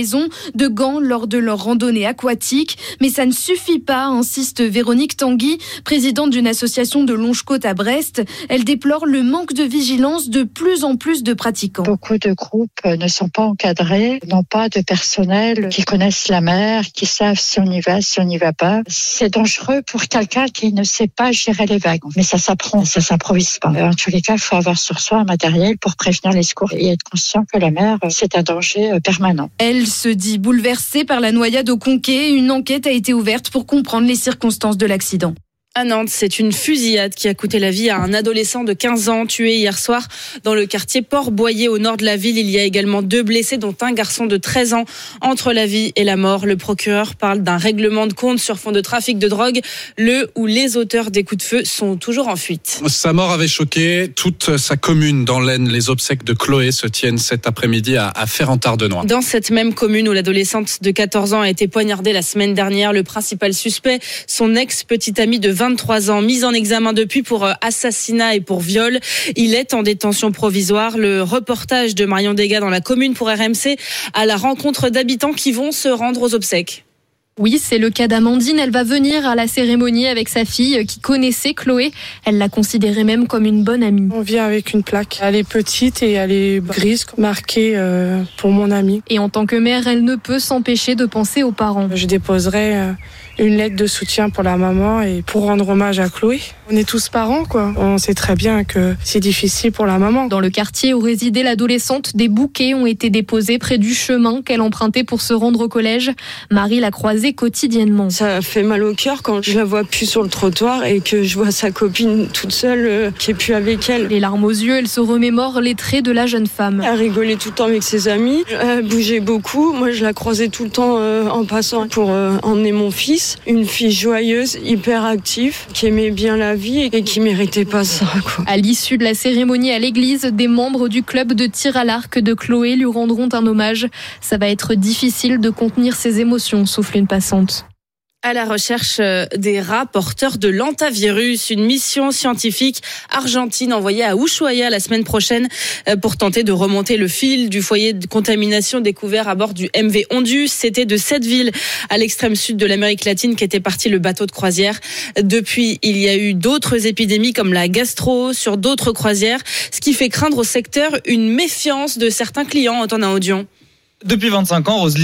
de gants lors de leur randonnée aquatique. Mais ça ne suffit pas, insiste Véronique Tanguy, présidente d'une association de Longe-Côte à Brest. Elle déplore le manque de vigilance de plus en plus de pratiquants. Beaucoup de groupes ne sont pas encadrés, n'ont pas de personnel qui connaissent la mer, qui savent si on y va, si on n'y va pas. C'est dangereux pour quelqu'un qui ne sait pas gérer les vagues. Mais ça s'apprend, ça s'improvise pas. En tous les cas, il faut avoir sur soi un matériel pour prévenir les secours et être conscient que la mer, c'est un danger permanent. Elle se dit bouleversée par la noyade au Conquet. Une enquête a été ouverte pour comprendre les circonstances de l'accident. À Nantes, c'est une fusillade qui a coûté la vie à un adolescent de quinze ans tué hier soir dans le quartier Port-Boyer au nord de la ville. Il y a également deux blessés, dont un garçon de treize ans. Entre la vie et la mort, le procureur parle d'un règlement de compte sur fond de trafic de drogue. Le ou les auteurs des coups de feu sont toujours en fuite. Sa mort avait choqué toute sa commune dans l'Aisne. Les obsèques de Chloé se tiennent cet après-midi à, à Ferrand-Tardenois. Dans cette même commune où l'adolescente de quatorze ans a été poignardée la semaine dernière, le principal suspect, son ex-petite amie de vingt-trois ans, mis en examen depuis pour assassinat et pour viol. Il est en détention provisoire. Le reportage de Marion Degas dans la commune pour R M C à la rencontre d'habitants qui vont se rendre aux obsèques. Oui, c'est le cas d'Amandine. Elle va venir à la cérémonie avec sa fille qui connaissait Chloé. Elle la considérait même comme une bonne amie. On vient avec une plaque. Elle est petite et elle est grise, marquée euh, pour mon amie. Et en tant que mère, elle ne peut s'empêcher de penser aux parents. Je déposerai euh, une lettre de soutien pour la maman et pour rendre hommage à Chloé. On est tous parents, quoi. On sait très bien que c'est difficile pour la maman. Dans le quartier où résidait l'adolescente, des bouquets ont été déposés près du chemin qu'elle empruntait pour se rendre au collège. Marie l'a croisée quotidiennement. Ça fait mal au cœur quand je la vois plus sur le trottoir et que je vois sa copine toute seule euh, qui est plus avec elle. Les larmes aux yeux, elle se remémore les traits de la jeune femme. Elle rigolait tout le temps avec ses amis, elle bougeait beaucoup. Moi, je la croisais tout le temps euh, en passant pour euh, emmener mon fils. Une fille joyeuse, hyper active, qui aimait bien la vie et qui méritait pas ça, quoi. À l'issue de la cérémonie à l'église, des membres du club de tir à l'arc de Chloé lui rendront un hommage. Ça va être difficile de contenir ses émotions, souffle une passante. À la recherche des rats porteurs de l'hantavirus, une mission scientifique argentine envoyée à Ushuaia la semaine prochaine pour tenter de remonter le fil du foyer de contamination découvert à bord du M V Ondus. C'était de cette ville à l'extrême sud de l'Amérique latine qu'était parti le bateau de croisière. Depuis, il y a eu d'autres épidémies comme la gastro sur d'autres croisières, ce qui fait craindre au secteur une méfiance de certains clients. Antonin Audion. Depuis vingt-cinq ans, Roselyne